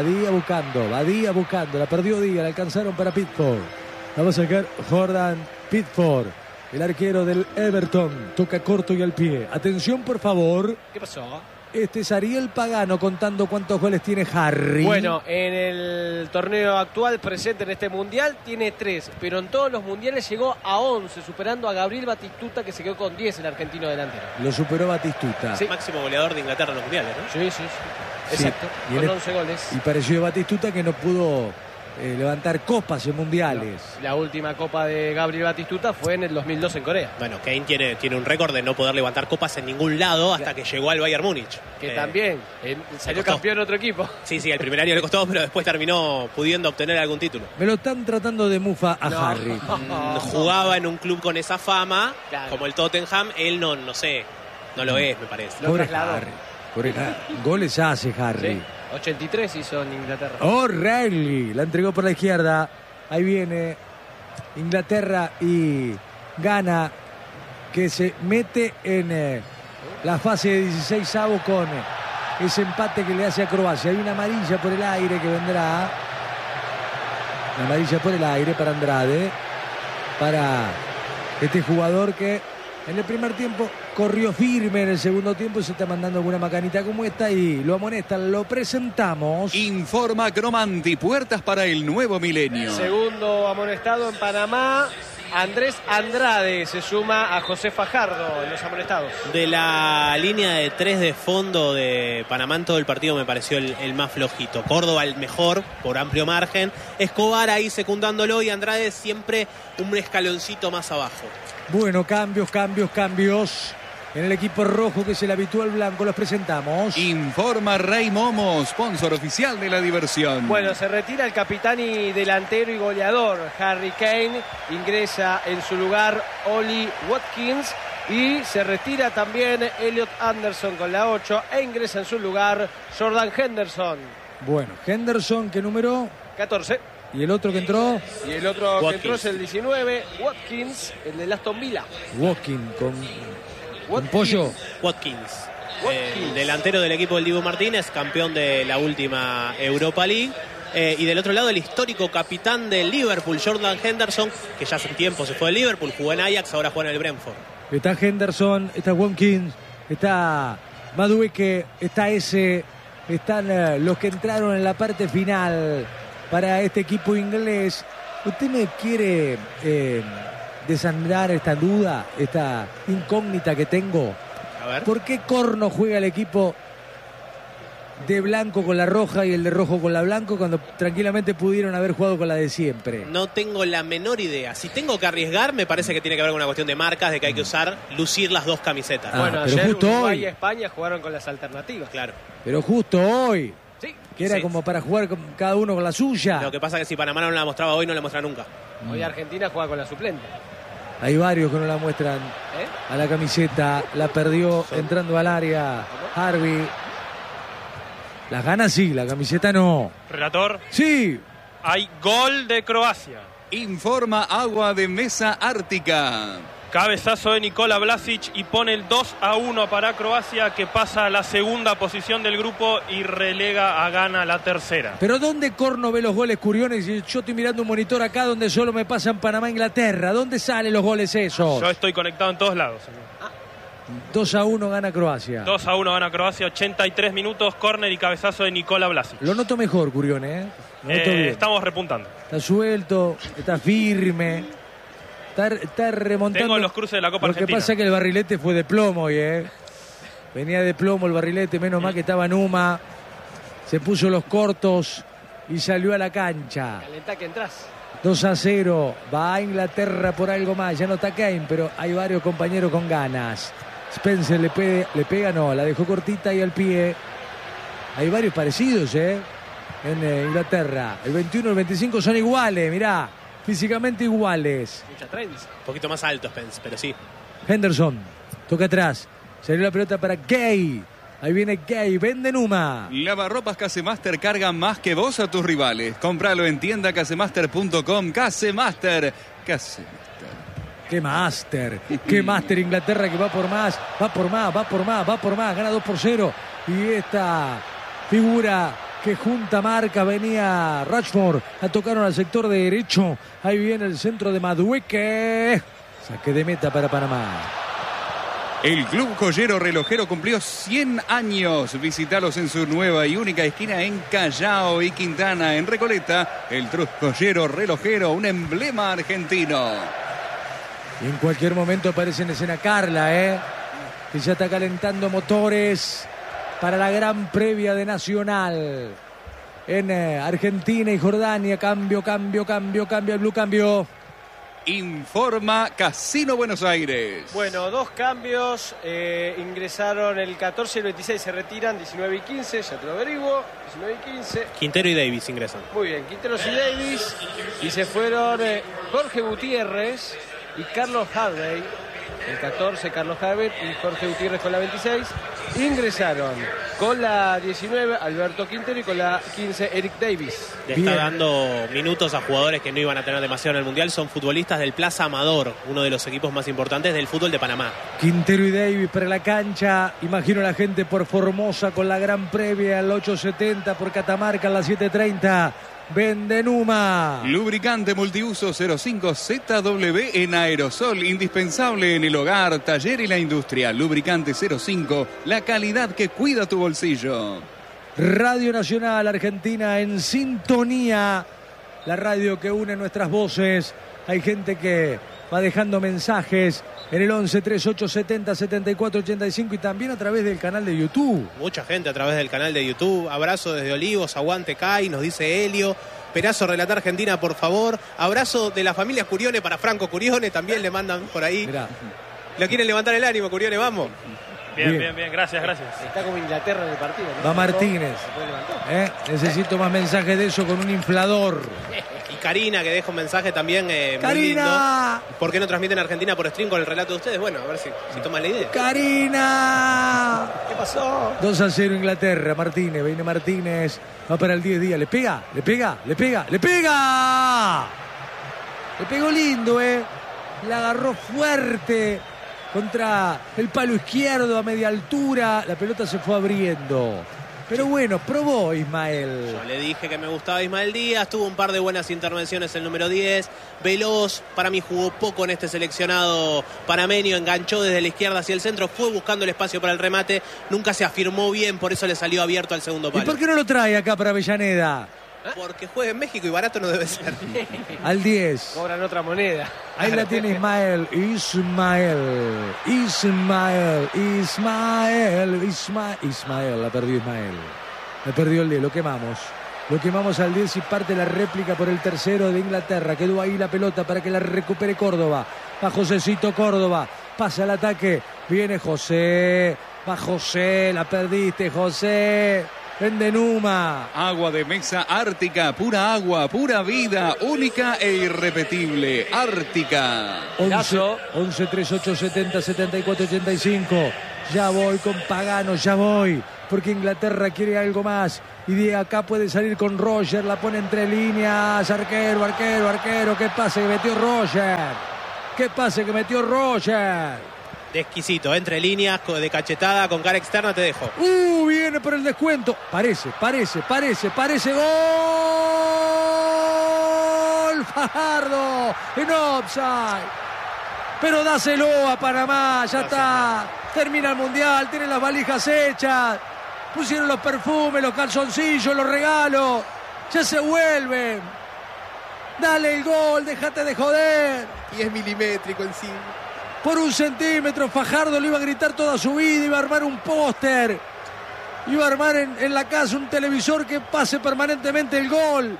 Speaker 2: Díaz buscando. La perdió Díaz, la alcanzaron para Pickford. La va a sacar Jordan Pickford, el arquero del Everton. Toca corto y al pie. Atención, por favor.
Speaker 4: ¿Qué pasó?
Speaker 2: Este es Ariel Pagano contando cuántos goles tiene Harry.
Speaker 4: Bueno, en el torneo actual presente en este mundial tiene 3, pero en todos los mundiales llegó a 11, superando a Gabriel Batistuta, que se quedó con 10, el argentino delantero.
Speaker 2: Lo superó Batistuta.
Speaker 3: Sí. Máximo goleador de Inglaterra en los mundiales, ¿no?
Speaker 4: Sí. Exacto,
Speaker 2: Sí.
Speaker 4: con 11 goles.
Speaker 2: Y pareció Batistuta que no pudo levantar copas en mundiales.
Speaker 4: La última copa de Gabriel Batistuta fue en el 2002 en Corea.
Speaker 3: Bueno, Kane tiene un récord de no poder levantar copas en ningún lado hasta que llegó al Bayern Múnich.
Speaker 4: Que también salió
Speaker 3: costó.
Speaker 4: campeón otro equipo.
Speaker 3: Sí, el primer año le costó, pero después terminó pudiendo obtener algún título.
Speaker 2: Me lo están tratando de mufa a Harry.
Speaker 3: Jugaba en un club con esa fama,
Speaker 4: Claro.
Speaker 3: como el Tottenham. Él no sé, no lo es, me parece.
Speaker 4: Lo
Speaker 2: Pobre
Speaker 4: trasladó.
Speaker 2: Harry. Goles hace Harry.
Speaker 4: Sí, 83 hizo en Inglaterra.
Speaker 2: O'Reilly la entregó por la izquierda. Ahí viene Inglaterra y Ghana, que se mete en la fase de 16avos con ese empate que le hace a Croacia. Hay una amarilla por el aire que vendrá. Una amarilla por el aire para Andrade, para este jugador que en el primer tiempo corrió firme, en el segundo tiempo se está mandando alguna macanita como esta y lo amonestan. Lo presentamos.
Speaker 5: Informa Cromanti, puertas para el nuevo milenio.
Speaker 4: Segundo amonestado en Panamá, Andrés Andrade se suma a José Fajardo en los amonestados.
Speaker 3: De la línea de 3 de fondo de Panamá en todo el partido me pareció el más flojito. Córdoba el mejor por amplio margen. Escobar ahí secundándolo y Andrade siempre un escaloncito más abajo.
Speaker 2: Bueno, cambios. En el equipo rojo, que es el habitual blanco, los presentamos.
Speaker 5: Informa Rey Momo, sponsor oficial de la diversión.
Speaker 4: Bueno, se retira el capitán y delantero y goleador Harry Kane. Ingresa en su lugar Oli Watkins. Y se retira también Elliot Anderson con la 8. E ingresa en su lugar Jordan Henderson.
Speaker 2: Bueno, Henderson, ¿qué número?
Speaker 4: 14.
Speaker 2: Y el otro que entró,
Speaker 4: Y el otro
Speaker 3: Watkins.
Speaker 4: que entró es el 19, Watkins, el de Aston Villa.
Speaker 2: Walking con
Speaker 4: Watkins.
Speaker 2: pollo.
Speaker 3: Watkins.
Speaker 4: Watkins.
Speaker 3: El delantero del equipo del Dibu Martínez, campeón de la última Europa League. Y del otro lado el histórico capitán del Liverpool, Jordan Henderson, que ya hace un tiempo se fue del Liverpool, jugó en Ajax, ahora juega en el Brentford.
Speaker 2: Está Henderson, está Watkins, está Madueque, está ese. Están los que entraron en la parte final para este equipo inglés. ¿Usted me quiere desandar esta duda, esta incógnita que tengo?
Speaker 3: A ver.
Speaker 2: ¿Por qué Corno juega el equipo de blanco con la roja y el de rojo con la blanco cuando tranquilamente pudieron haber jugado con la de siempre?
Speaker 3: No tengo la menor idea. Si tengo que arriesgar, me parece que tiene que ver con una cuestión de marcas, de que hay que lucir las dos camisetas.
Speaker 2: Ah,
Speaker 4: Bueno,
Speaker 2: pero
Speaker 4: ayer
Speaker 2: justo
Speaker 4: Uruguay
Speaker 2: hoy.
Speaker 4: y España jugaron con las alternativas.
Speaker 3: Claro.
Speaker 2: Pero justo hoy.
Speaker 4: Sí,
Speaker 2: que era como para jugar cada uno con la suya.
Speaker 3: Lo que pasa es que si Panamá no la mostraba hoy, no la muestra nunca.
Speaker 4: Hoy Argentina juega con la suplente.
Speaker 2: Hay varios que no la muestran a la camiseta. La perdió entrando al área Harvey. Las ganas sí, la camiseta no.
Speaker 1: Relator,
Speaker 2: Sí.
Speaker 1: hay gol de Croacia.
Speaker 5: Informa Agua de Mesa Ártica.
Speaker 1: Cabezazo de Nikola Vlasic y pone el 2-1 para Croacia, que pasa a la segunda posición del grupo y relega a Ghana la tercera.
Speaker 2: Pero ¿dónde Corno ve los goles, Curiones? Y yo estoy mirando un monitor acá donde solo me pasan Panamá e Inglaterra. ¿Dónde salen los goles esos?
Speaker 1: Yo estoy conectado en todos lados, señor.
Speaker 2: 2-1 gana Croacia.
Speaker 1: 2-1 gana Croacia, 83 minutos, córner y cabezazo de Nikola Vlasic.
Speaker 2: Lo noto mejor, Curiones, ¿eh? Lo noto bien.
Speaker 1: Estamos repuntando.
Speaker 2: Está suelto, está firme, está remontando.
Speaker 1: Tengo los cruces de la Copa
Speaker 2: Lo que
Speaker 1: Argentina.
Speaker 2: pasa es que el barrilete fue de plomo hoy, ¿eh? Venía de plomo el barrilete, menos mal que estaba Numa. Se puso los cortos y salió a la cancha.
Speaker 4: Calentá que entras.
Speaker 2: 2-0, va a Inglaterra por algo más. Ya no está Kane, pero hay varios compañeros con ganas. Spencer le pega, no, la dejó cortita y al pie. Hay varios parecidos, en Inglaterra. El 21 y el 25 son iguales, mirá, físicamente iguales.
Speaker 4: Mucha trends.
Speaker 3: Un poquito más alto, Spence, pero sí.
Speaker 2: Henderson, toca atrás. Salió la pelota para Gay. Ahí viene Gay, vende Numa.
Speaker 5: Lavarropas Casemaster carga más que vos a tus rivales. Cómpralo en tienda casemaster.com. Casemaster.
Speaker 2: ¡Qué máster! Inglaterra que va por más, gana 2-0. Y esta figura que junta marca, venía Rashford a tocar al sector de derecho. Ahí viene el centro de Madueque. Saque de meta para Panamá.
Speaker 5: El Club Joyero Relojero cumplió 100 años. Visítalos en su nueva y única esquina en Callao y Quintana. En Recoleta, el Club Joyero Relojero, un emblema argentino.
Speaker 2: Y en cualquier momento aparece en escena Carla, que ya está calentando motores para la gran previa de Nacional. En Argentina y Jordania, cambio, el blue cambio.
Speaker 5: Informa Casino Buenos Aires.
Speaker 4: Bueno, dos cambios. Ingresaron el 14 y el 26, se retiran. 19 y 15, ya te lo averiguo. 19 y 15.
Speaker 3: Quintero y Davis ingresan.
Speaker 4: Muy bien, Quinteros y Davis. Y se fueron Jorge Gutiérrez y Carlos Harvey. El 14, Carlos Harvey y Jorge Gutiérrez con la 26. Ingresaron con la 19, Alberto Quintero, y con la 15, Eric Davis.
Speaker 3: Le está dando minutos a jugadores que no iban a tener demasiado en el Mundial. Son futbolistas del Plaza Amador, uno de los equipos más importantes del fútbol de Panamá.
Speaker 2: Quintero y Davis para la cancha. Imagino a la gente por Formosa con la gran previa al 8:70, por Catamarca a las 7:30. Vende Numa.
Speaker 5: Lubricante multiuso 05ZW en aerosol, indispensable en el hogar, taller y la industria. Lubricante 05, la calidad que cuida tu bolsillo.
Speaker 2: Radio Nacional Argentina en sintonía. La radio que une nuestras voces. Hay gente que va dejando mensajes en el 11 38 70 74 85 y también a través del canal de YouTube.
Speaker 3: Mucha gente a través del canal de YouTube. Abrazo desde Olivos, aguante Kai, nos dice Helio. Perazo relata Argentina, por favor. Abrazo de la familia Curione para Franco Curione, también le mandan por ahí.
Speaker 2: Mirá.
Speaker 3: ¿Lo quieren levantar el ánimo, Curione? Vamos.
Speaker 1: Bien, gracias.
Speaker 4: Está como Inglaterra en el partido, ¿no?
Speaker 2: Va Martínez. Necesito más mensajes de eso con un inflador.
Speaker 3: Y Karina, que deja un mensaje también muy
Speaker 2: ¡Karina!
Speaker 3: lindo. ¿Por qué no transmiten Argentina por stream con el relato de ustedes? Bueno, a ver si toman la idea.
Speaker 2: ¡Karina!
Speaker 4: ¿Qué pasó?
Speaker 2: 2-0 Inglaterra. Martínez, viene Martínez. Va para el 10 días. Le pega. Le pegó lindo, La agarró fuerte contra el palo izquierdo a media altura. La pelota se fue abriendo. Pero bueno, probó Ismael.
Speaker 3: Yo le dije que me gustaba Ismael Díaz, tuvo un par de buenas intervenciones el número 10, veloz, para mí jugó poco en este seleccionado panameño, enganchó desde la izquierda hacia el centro, fue buscando el espacio para el remate, nunca se afirmó bien, por eso le salió abierto al segundo palo.
Speaker 2: ¿Y por qué no lo trae acá para Avellaneda?
Speaker 3: Porque juega en México y barato no debe ser.
Speaker 2: Al 10.
Speaker 4: Cobran otra moneda.
Speaker 2: Ahí la tiene Ismael. Ismael. La perdió Ismael. La perdió el 10. Lo quemamos al 10 y parte la réplica por el tercero de Inglaterra. Quedó ahí la pelota para que la recupere Córdoba. Va Josecito Córdoba. Pasa el ataque. Viene José. Va José. La perdiste, José. Vendenuma.
Speaker 5: Agua de mesa Ártica, pura agua, pura vida, única e irrepetible. Ártica.
Speaker 2: 11 38 70 74 85. Ya voy con Pagano, ya voy. Porque Inglaterra quiere algo más. Y de acá puede salir con Roger. La pone entre líneas. Arquero. ¿Qué pase que metió Roger?
Speaker 3: De exquisito, entre líneas, de cachetada, con cara externa, te dejo.
Speaker 2: Viene por el descuento. Parece. Gol. Fajardo. En offside. Pero dáselo a Panamá. Ya está. Termina el Mundial. Tiene las valijas hechas. Pusieron los perfumes, los calzoncillos, los regalos. Ya se vuelven. Dale el gol. Déjate de joder.
Speaker 3: Y es milimétrico encima.
Speaker 2: Por 1 centímetro, Fajardo le iba a gritar toda su vida, iba a armar un póster, iba a armar en la casa un televisor que pase permanentemente el gol.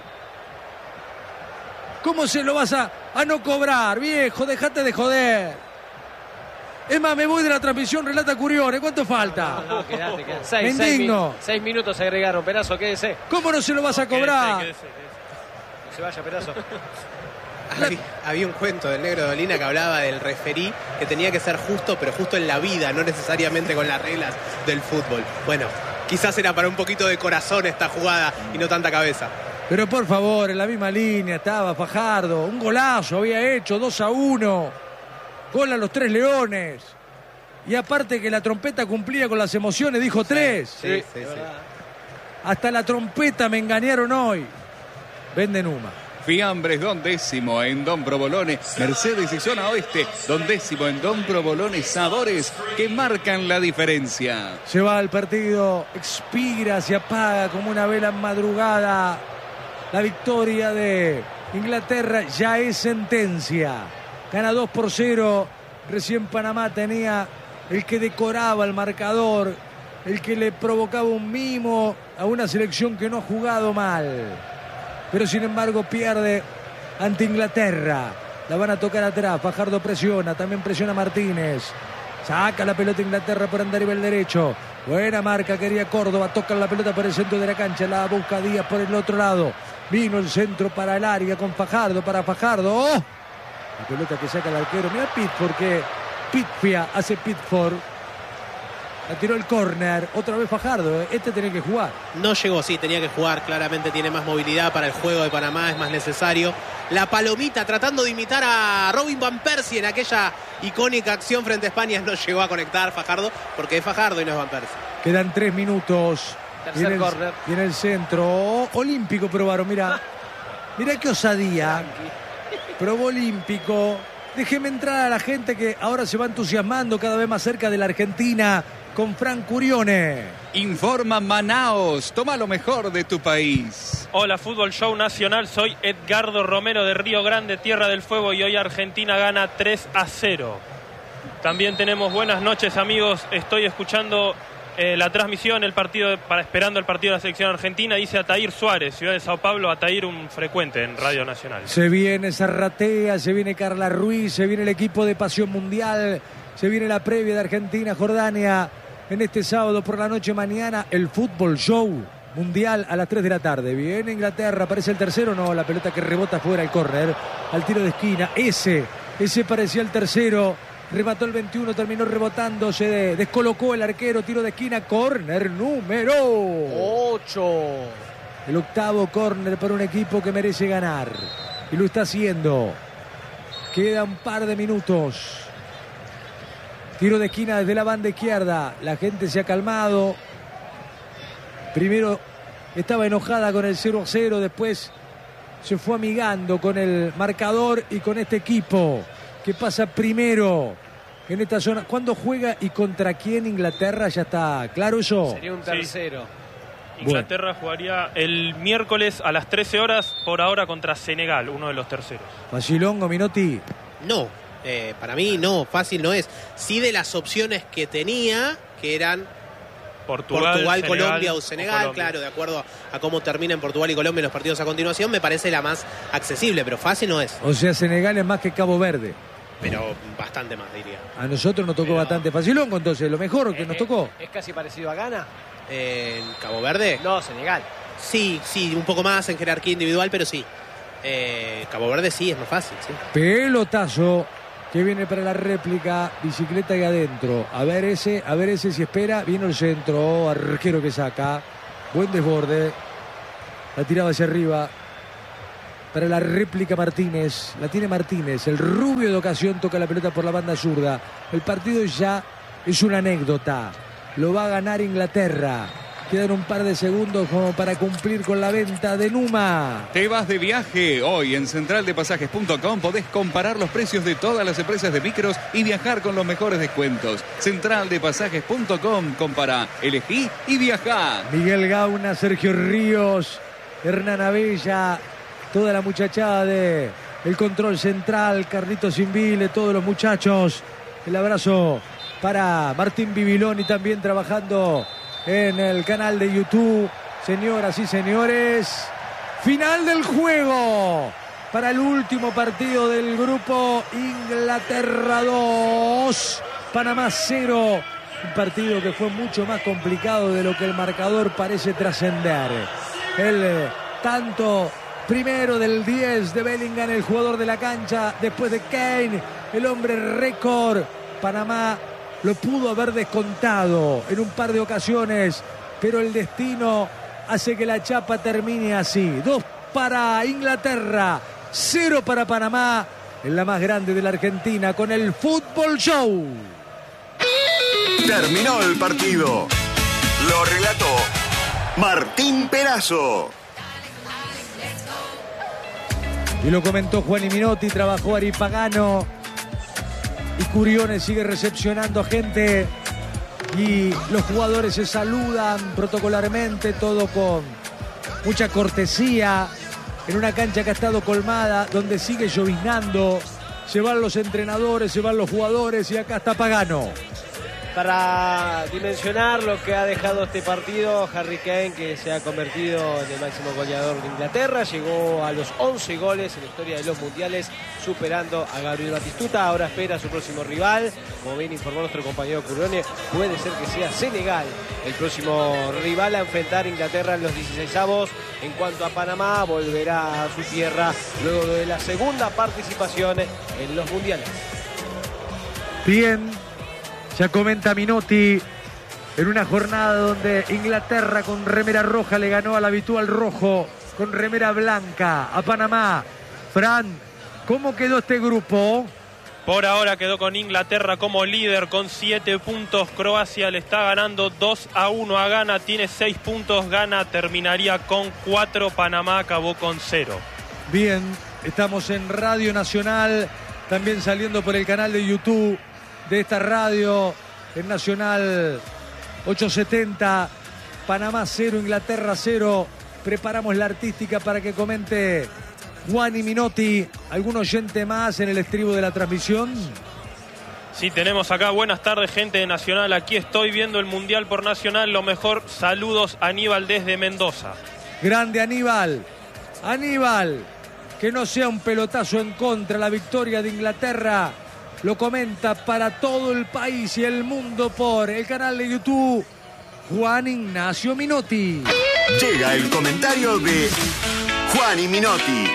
Speaker 2: ¿Cómo se lo vas a no cobrar, viejo? Déjate de joder. Es más, me voy de la transmisión, relata Curione. ¿Cuánto falta?
Speaker 4: No, quedate.
Speaker 2: Me indigno.
Speaker 4: 6 minutos se agregaron, Perazo, quédese.
Speaker 2: ¿Cómo no se lo vas a cobrar?
Speaker 4: No se vaya, Perazo.
Speaker 3: Había un cuento del Negro de Dolina que hablaba del referí, que tenía que ser justo, pero justo en la vida, no necesariamente con las reglas del fútbol. Bueno, quizás era para un poquito de corazón esta jugada y no tanta cabeza.
Speaker 2: Pero por favor, en la misma línea estaba Fajardo. Un golazo había hecho, 2-1. Gol a los 3 Leones. Y aparte que la trompeta cumplía con las emociones, dijo 3.
Speaker 3: Sí.
Speaker 2: Hasta la trompeta me engañaron hoy. Vendenuma.
Speaker 5: Fiambres, Don Décimo en Don Provolone, Mercedes y Zona Oeste, Don Décimo en Don Provolone, sabores que marcan la diferencia.
Speaker 2: Se va al partido, expira, se apaga como una vela en madrugada. La victoria de Inglaterra ya es sentencia. Gana 2-0. Recién Panamá tenía el que decoraba el marcador, el que le provocaba un mimo a una selección que no ha jugado mal. Pero sin embargo pierde ante Inglaterra. La van a tocar atrás. Fajardo presiona, también presiona Martínez. Saca la pelota Inglaterra por andar el derecho. Buena marca, quería Córdoba. Toca la pelota por el centro de la cancha. La busca Díaz por el otro lado. Vino el centro para el área con Fajardo. Para Fajardo. ¡Oh! La pelota que saca el arquero. Mira Pitford que Pitfia hace Pitford. La tiró el córner, otra vez Fajardo, este tenía que jugar.
Speaker 3: No llegó, sí, tenía que jugar, claramente tiene más movilidad para el juego de Panamá, es más necesario. La palomita tratando de imitar a Robin Van Persie en aquella icónica acción frente a España, no llegó a conectar Fajardo, porque es Fajardo y no es Van Persie.
Speaker 2: Quedan 3 minutos.
Speaker 4: Tercer córner.
Speaker 2: Y en el centro, olímpico probaron, mira qué osadía. Probó olímpico. Déjeme entrar a la gente que ahora se va entusiasmando cada vez más cerca de la Argentina con Fran Curione.
Speaker 5: Informa Manaos, toma lo mejor de tu país.
Speaker 1: Hola, Fútbol Show Nacional, soy Edgardo Romero de Río Grande, Tierra del Fuego, y hoy Argentina gana 3-0. También tenemos buenas noches, amigos, estoy escuchando la transmisión, esperando el partido de la selección argentina, dice Ataír Suárez, Ciudad de Sao Paulo, Ataír, un frecuente en Radio Nacional.
Speaker 2: Se viene Zarratea, se viene Carla Ruiz, se viene el equipo de Pasión Mundial, se viene la previa de Argentina-Jordania en este sábado por la noche. Mañana el Fútbol Show Mundial a las 3 de la tarde. Viene Inglaterra, aparece el tercero, no, la pelota que rebota fuera el córner, al tiro de esquina, ese parecía el tercero. Remató el 21, terminó rebotando, se descolocó el arquero, tiro de esquina, córner número
Speaker 4: 8.
Speaker 2: El octavo córner para un equipo que merece ganar. Y lo está haciendo. Queda un par de minutos. Tiro de esquina desde la banda izquierda. La gente se ha calmado. Primero estaba enojada con el 0-0, después se fue amigando con el marcador y con este equipo que pasa primero en esta zona. ¿Cuándo juega y contra quién Inglaterra? ¿Ya está claro eso?
Speaker 4: Sería un tercero.
Speaker 1: Sí. Inglaterra jugaría el miércoles a las 13 horas, por ahora contra Senegal, uno de los terceros.
Speaker 2: Facilongo, Minotti.
Speaker 3: No, para mí no, fácil no es. Sí, de las opciones que tenía, que eran Portugal, Senegal, Colombia o Senegal, claro, de acuerdo a cómo terminan Portugal y Colombia en los partidos a continuación, me parece la más accesible, pero fácil no es.
Speaker 2: O sea, Senegal es más que Cabo Verde.
Speaker 3: Pero bastante más, diría.
Speaker 2: A nosotros nos tocó bastante facilongo, entonces, lo mejor que nos tocó.
Speaker 4: ¿Es casi parecido a Ghana?
Speaker 3: En Cabo Verde.
Speaker 4: No, Senegal.
Speaker 3: Sí, un poco más en jerarquía individual, pero sí. Cabo Verde sí, es más fácil, sí.
Speaker 2: Pelotazo que viene para la réplica, bicicleta y adentro. A ver ese si espera. Viene el centro, arquero que saca. Buen desborde. La tiraba hacia arriba. Para la réplica Martínez. La tiene Martínez. El rubio de ocasión toca la pelota por la banda zurda. El partido ya es una anécdota. Lo va a ganar Inglaterra. Quedan un par de segundos como para cumplir con la venta de Numa.
Speaker 5: Te vas de viaje. Hoy en centraldepasajes.com podés comparar los precios de todas las empresas de micros y viajar con los mejores descuentos. Centraldepasajes.com. Compara, elegí y viajá.
Speaker 2: Miguel Gauna, Sergio Ríos, Hernán Abella, toda la muchachada de el control central, Carlitos Invile, todos los muchachos. El abrazo para Martín Bibiloni también trabajando en el canal de YouTube. Señoras y señores, final del juego para el último partido del grupo. Inglaterra 2, Panamá 0. Un partido que fue mucho más complicado de lo que el marcador parece trascender. El tanto primero del 10 de Bellingham, el jugador de la cancha, después de Kane, el hombre récord. Panamá lo pudo haber descontado en un par de ocasiones, pero el destino hace que la chapa termine así. 2 para Inglaterra, 0 para Panamá, en la más grande de la Argentina, con el Fútbol Show.
Speaker 6: Terminó el partido. Lo relató Martín Perazo.
Speaker 2: Y lo comentó Juan Minotti, trabajó Ari Pagano. Y Curione sigue recepcionando gente. Y los jugadores se saludan protocolarmente, todo con mucha cortesía. En una cancha que ha estado colmada, donde sigue lloviznando. Se van los entrenadores, se van los jugadores y acá está Pagano.
Speaker 4: Para dimensionar lo que ha dejado este partido, Harry Kane, que se ha convertido en el máximo goleador de Inglaterra, llegó a los 11 goles en la historia de los mundiales, superando a Gabriel Batistuta. Ahora espera a su próximo rival. Como bien informó nuestro compañero Curione, puede ser que sea Senegal el próximo rival a enfrentar a Inglaterra en los 16avos. En cuanto a Panamá, volverá a su tierra luego de la segunda participación en los mundiales.
Speaker 2: Bien, ya comenta Minotti, en una jornada donde Inglaterra con remera roja le ganó al habitual rojo con remera blanca a Panamá. Fran, ¿cómo quedó este grupo?
Speaker 1: Por ahora quedó con Inglaterra como líder con 7 puntos. Croacia le está ganando 2-1 a Ghana, tiene 6 puntos. Ghana terminaría con 4. Panamá acabó con 0.
Speaker 2: Bien, estamos en Radio Nacional, también saliendo por el canal de YouTube de esta radio, en Nacional 870. Panamá 0, Inglaterra 0. Preparamos la artística para que comente Juan y Minotti. ¿Algún oyente más en el estribo de la transmisión?
Speaker 1: Sí, tenemos acá. Buenas tardes, gente de Nacional. Aquí estoy viendo el Mundial por Nacional. Lo mejor, saludos, Aníbal desde Mendoza.
Speaker 2: Grande Aníbal. Aníbal, que no sea un pelotazo en contra. La victoria de Inglaterra lo comenta para todo el país y el mundo por el canal de YouTube Juan Ignacio Minotti.
Speaker 6: Llega el comentario de Juan y Minotti.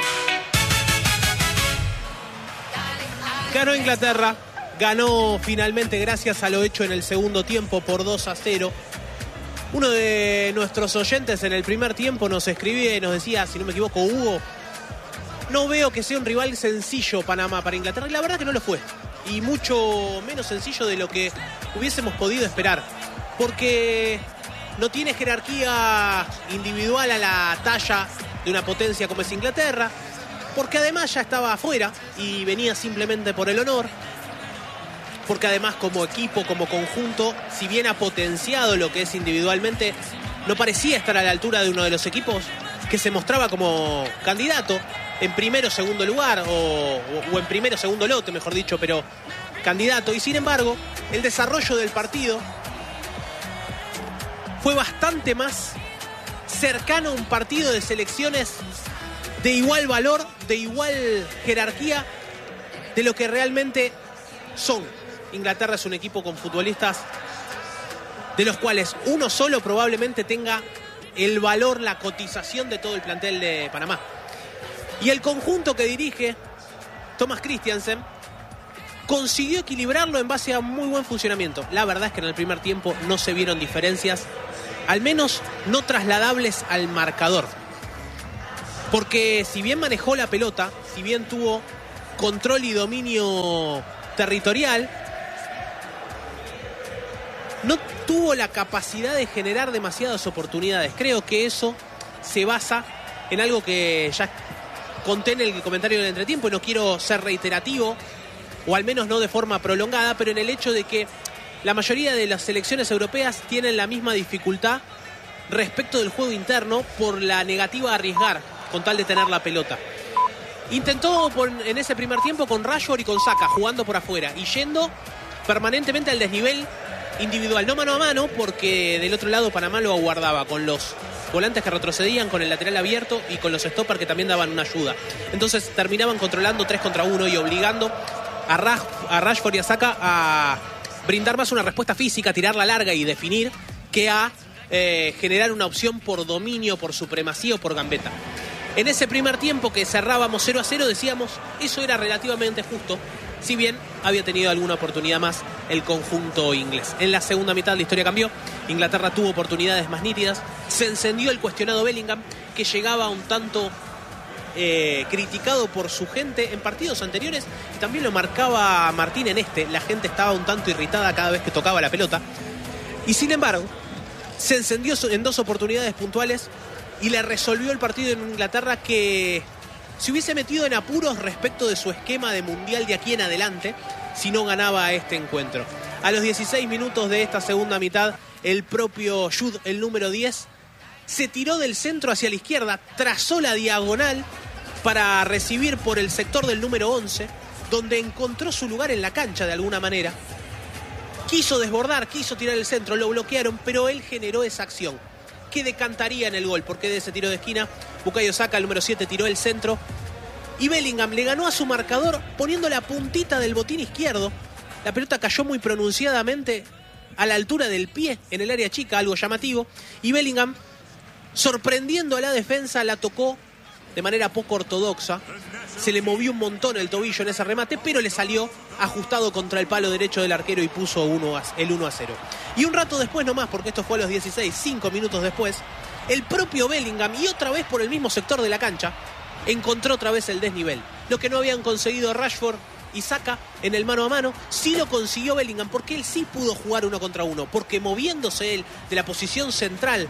Speaker 3: Ganó Inglaterra, ganó finalmente gracias a lo hecho en el segundo tiempo por 2-0. Uno de nuestros oyentes en el primer tiempo nos escribía y nos decía, si no me equivoco, Hugo, no veo que sea un rival sencillo Panamá para Inglaterra, y la verdad que no lo fue. Y mucho menos sencillo de lo que hubiésemos podido esperar. Porque no tiene jerarquía individual a la talla de una potencia como es Inglaterra. Porque además ya estaba afuera y venía simplemente por el honor. Porque además como equipo, como conjunto, si bien ha potenciado lo que es individualmente, no parecía estar a la altura de uno de los equipos que se mostraba como candidato en primero o segundo lugar, o en primero o segundo lote, mejor dicho, pero candidato. Y sin embargo, el desarrollo del partido fue bastante más cercano a un partido de selecciones de igual valor, de igual jerarquía, de lo que realmente son. Inglaterra es un equipo con futbolistas de los cuales uno solo probablemente tenga el valor, la cotización de todo el plantel de Panamá. Y el conjunto que dirige Thomas Christiansen consiguió equilibrarlo en base a muy buen funcionamiento. La verdad es que en el primer tiempo no se vieron diferencias, al menos no trasladables al marcador. Porque si bien manejó la pelota, si bien tuvo control y dominio territorial, no tuvo la capacidad de generar demasiadas oportunidades. Creo que eso se basa en algo que ya conté en el comentario del entretiempo y no quiero ser reiterativo, o al menos no de forma prolongada, pero en el hecho de que la mayoría de las selecciones europeas tienen la misma dificultad respecto del juego interno por la negativa a arriesgar con tal de tener la pelota. Intentó en ese primer tiempo con Rashford y con Saka jugando por afuera y yendo permanentemente al desnivel individual, no mano a mano, porque del otro lado Panamá lo aguardaba con los volantes que retrocedían, con el lateral abierto y con los stoppers que también daban una ayuda. Entonces terminaban controlando 3 contra 1 y obligando a Rashford y a Saka a brindar más una respuesta física, tirarla larga y definir, que a generar una opción por dominio, por supremacía o por gambeta. En ese primer tiempo que cerrábamos 0-0 decíamos, eso era relativamente justo, si bien había tenido alguna oportunidad más el conjunto inglés. En la segunda mitad la historia cambió, Inglaterra tuvo oportunidades más nítidas, se encendió el cuestionado Bellingham, que llegaba un tanto criticado por su gente en partidos anteriores, y también lo marcaba Martín en este, la gente estaba un tanto irritada cada vez que tocaba la pelota, y sin embargo se encendió en 2 oportunidades puntuales y le resolvió el partido en Inglaterra, que se hubiese metido en apuros respecto de su esquema de mundial de aquí en adelante si no ganaba este encuentro. A los 16 minutos de esta segunda mitad, el propio Jude, el número 10, se tiró del centro hacia la izquierda, trazó la diagonal para recibir por el sector del número 11, donde encontró su lugar en la cancha de alguna manera. Quiso desbordar, quiso tirar el centro, lo bloquearon, pero él generó esa acción que decantaría en el gol, porque de ese tiro de esquina Bukayo Saka, el número 7, tiró el centro y Bellingham le ganó a su marcador poniendo la puntita del botín izquierdo. La pelota cayó muy pronunciadamente a la altura del pie en el área chica, algo llamativo, y Bellingham, sorprendiendo a la defensa, la tocó de manera poco ortodoxa. Se le movió un montón el tobillo en ese remate, pero le salió ajustado contra el palo derecho del arquero y puso el 1-0. Y un rato después nomás, porque esto fue a los 16, 5 minutos después, el propio Bellingham, y otra vez por el mismo sector de la cancha, encontró otra vez el desnivel. Lo que no habían conseguido Rashford y Saka en el mano a mano, sí lo consiguió Bellingham, porque él sí pudo jugar 1 contra 1, porque moviéndose él de la posición central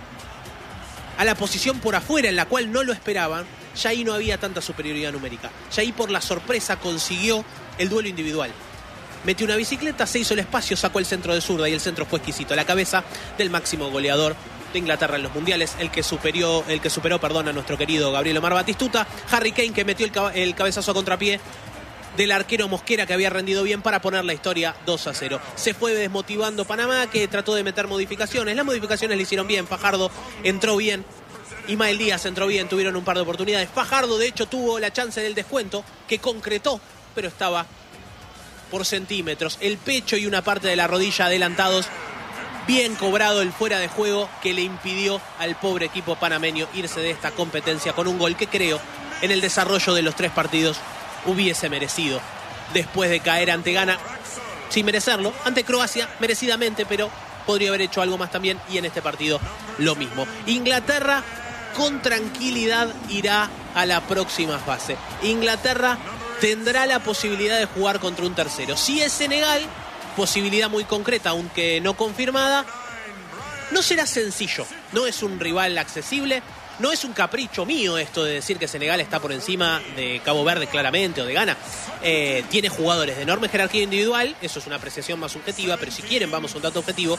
Speaker 3: a la posición por afuera, en la cual no lo esperaban, ya ahí no había tanta superioridad numérica. Ya ahí por la sorpresa consiguió el duelo individual. Metió una bicicleta, se hizo el espacio, sacó el centro de zurda y el centro fue exquisito. La cabeza del máximo goleador de Inglaterra en los mundiales, el que superó a nuestro querido Gabriel Omar Batistuta. Harry Kane, que metió el cabezazo a contrapié del arquero Mosquera, que había rendido bien para poner la historia 2-0. Se fue desmotivando Panamá, que trató de meter modificaciones. Las modificaciones le hicieron bien. Fajardo entró bien, Ismael Díaz entró bien, tuvieron un par de oportunidades. Fajardo, de hecho, tuvo la chance del descuento, que concretó, pero estaba por centímetros. El pecho y una parte de la rodilla adelantados. Bien cobrado el fuera de juego, que le impidió al pobre equipo panameño irse de esta competencia con un gol que creo, en el desarrollo de los 3 partidos, hubiese merecido. Después de caer ante Ghana, sin merecerlo, ante Croacia, merecidamente, pero podría haber hecho algo más también, y en este partido lo mismo. Inglaterra con tranquilidad irá a la próxima fase. Inglaterra tendrá la posibilidad de jugar contra un tercero. Si es Senegal, posibilidad muy concreta, aunque no confirmada, no será sencillo. No es un rival accesible, no es un capricho mío esto de decir que Senegal está por encima de Cabo Verde claramente o de Ghana. Tiene jugadores de enorme jerarquía individual, eso es una apreciación más subjetiva, pero si quieren vamos a un dato objetivo.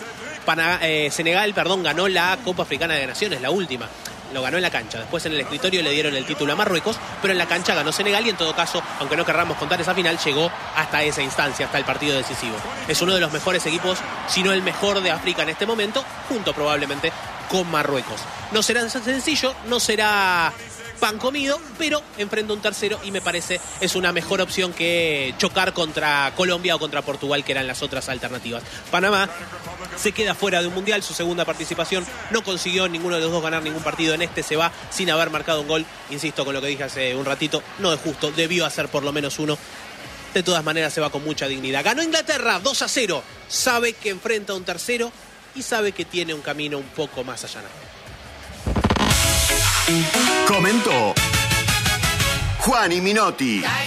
Speaker 3: Senegal ganó la Copa Africana de Naciones, la última. Lo ganó en la cancha, después en el escritorio le dieron el título a Marruecos, pero en la cancha ganó Senegal y en todo caso, aunque no querramos contar esa final, llegó hasta esa instancia, hasta el partido decisivo. Es uno de los mejores equipos, si no el mejor de África en este momento, junto probablemente con Marruecos. No será sencillo, no será pan comido, pero enfrenta un tercero y me parece es una mejor opción que chocar contra Colombia o contra Portugal, que eran las otras alternativas. Panamá se queda fuera de un mundial, su segunda participación, no consiguió ninguno de los dos ganar ningún partido. En este se va sin haber marcado un gol. Insisto con lo que dije hace un ratito, no es justo, debió hacer por lo menos uno. De todas maneras se va con mucha dignidad. Ganó Inglaterra 2-0, sabe que enfrenta a un tercero y sabe que tiene un camino un poco más allanado.
Speaker 6: Comentó Juan y Minotti.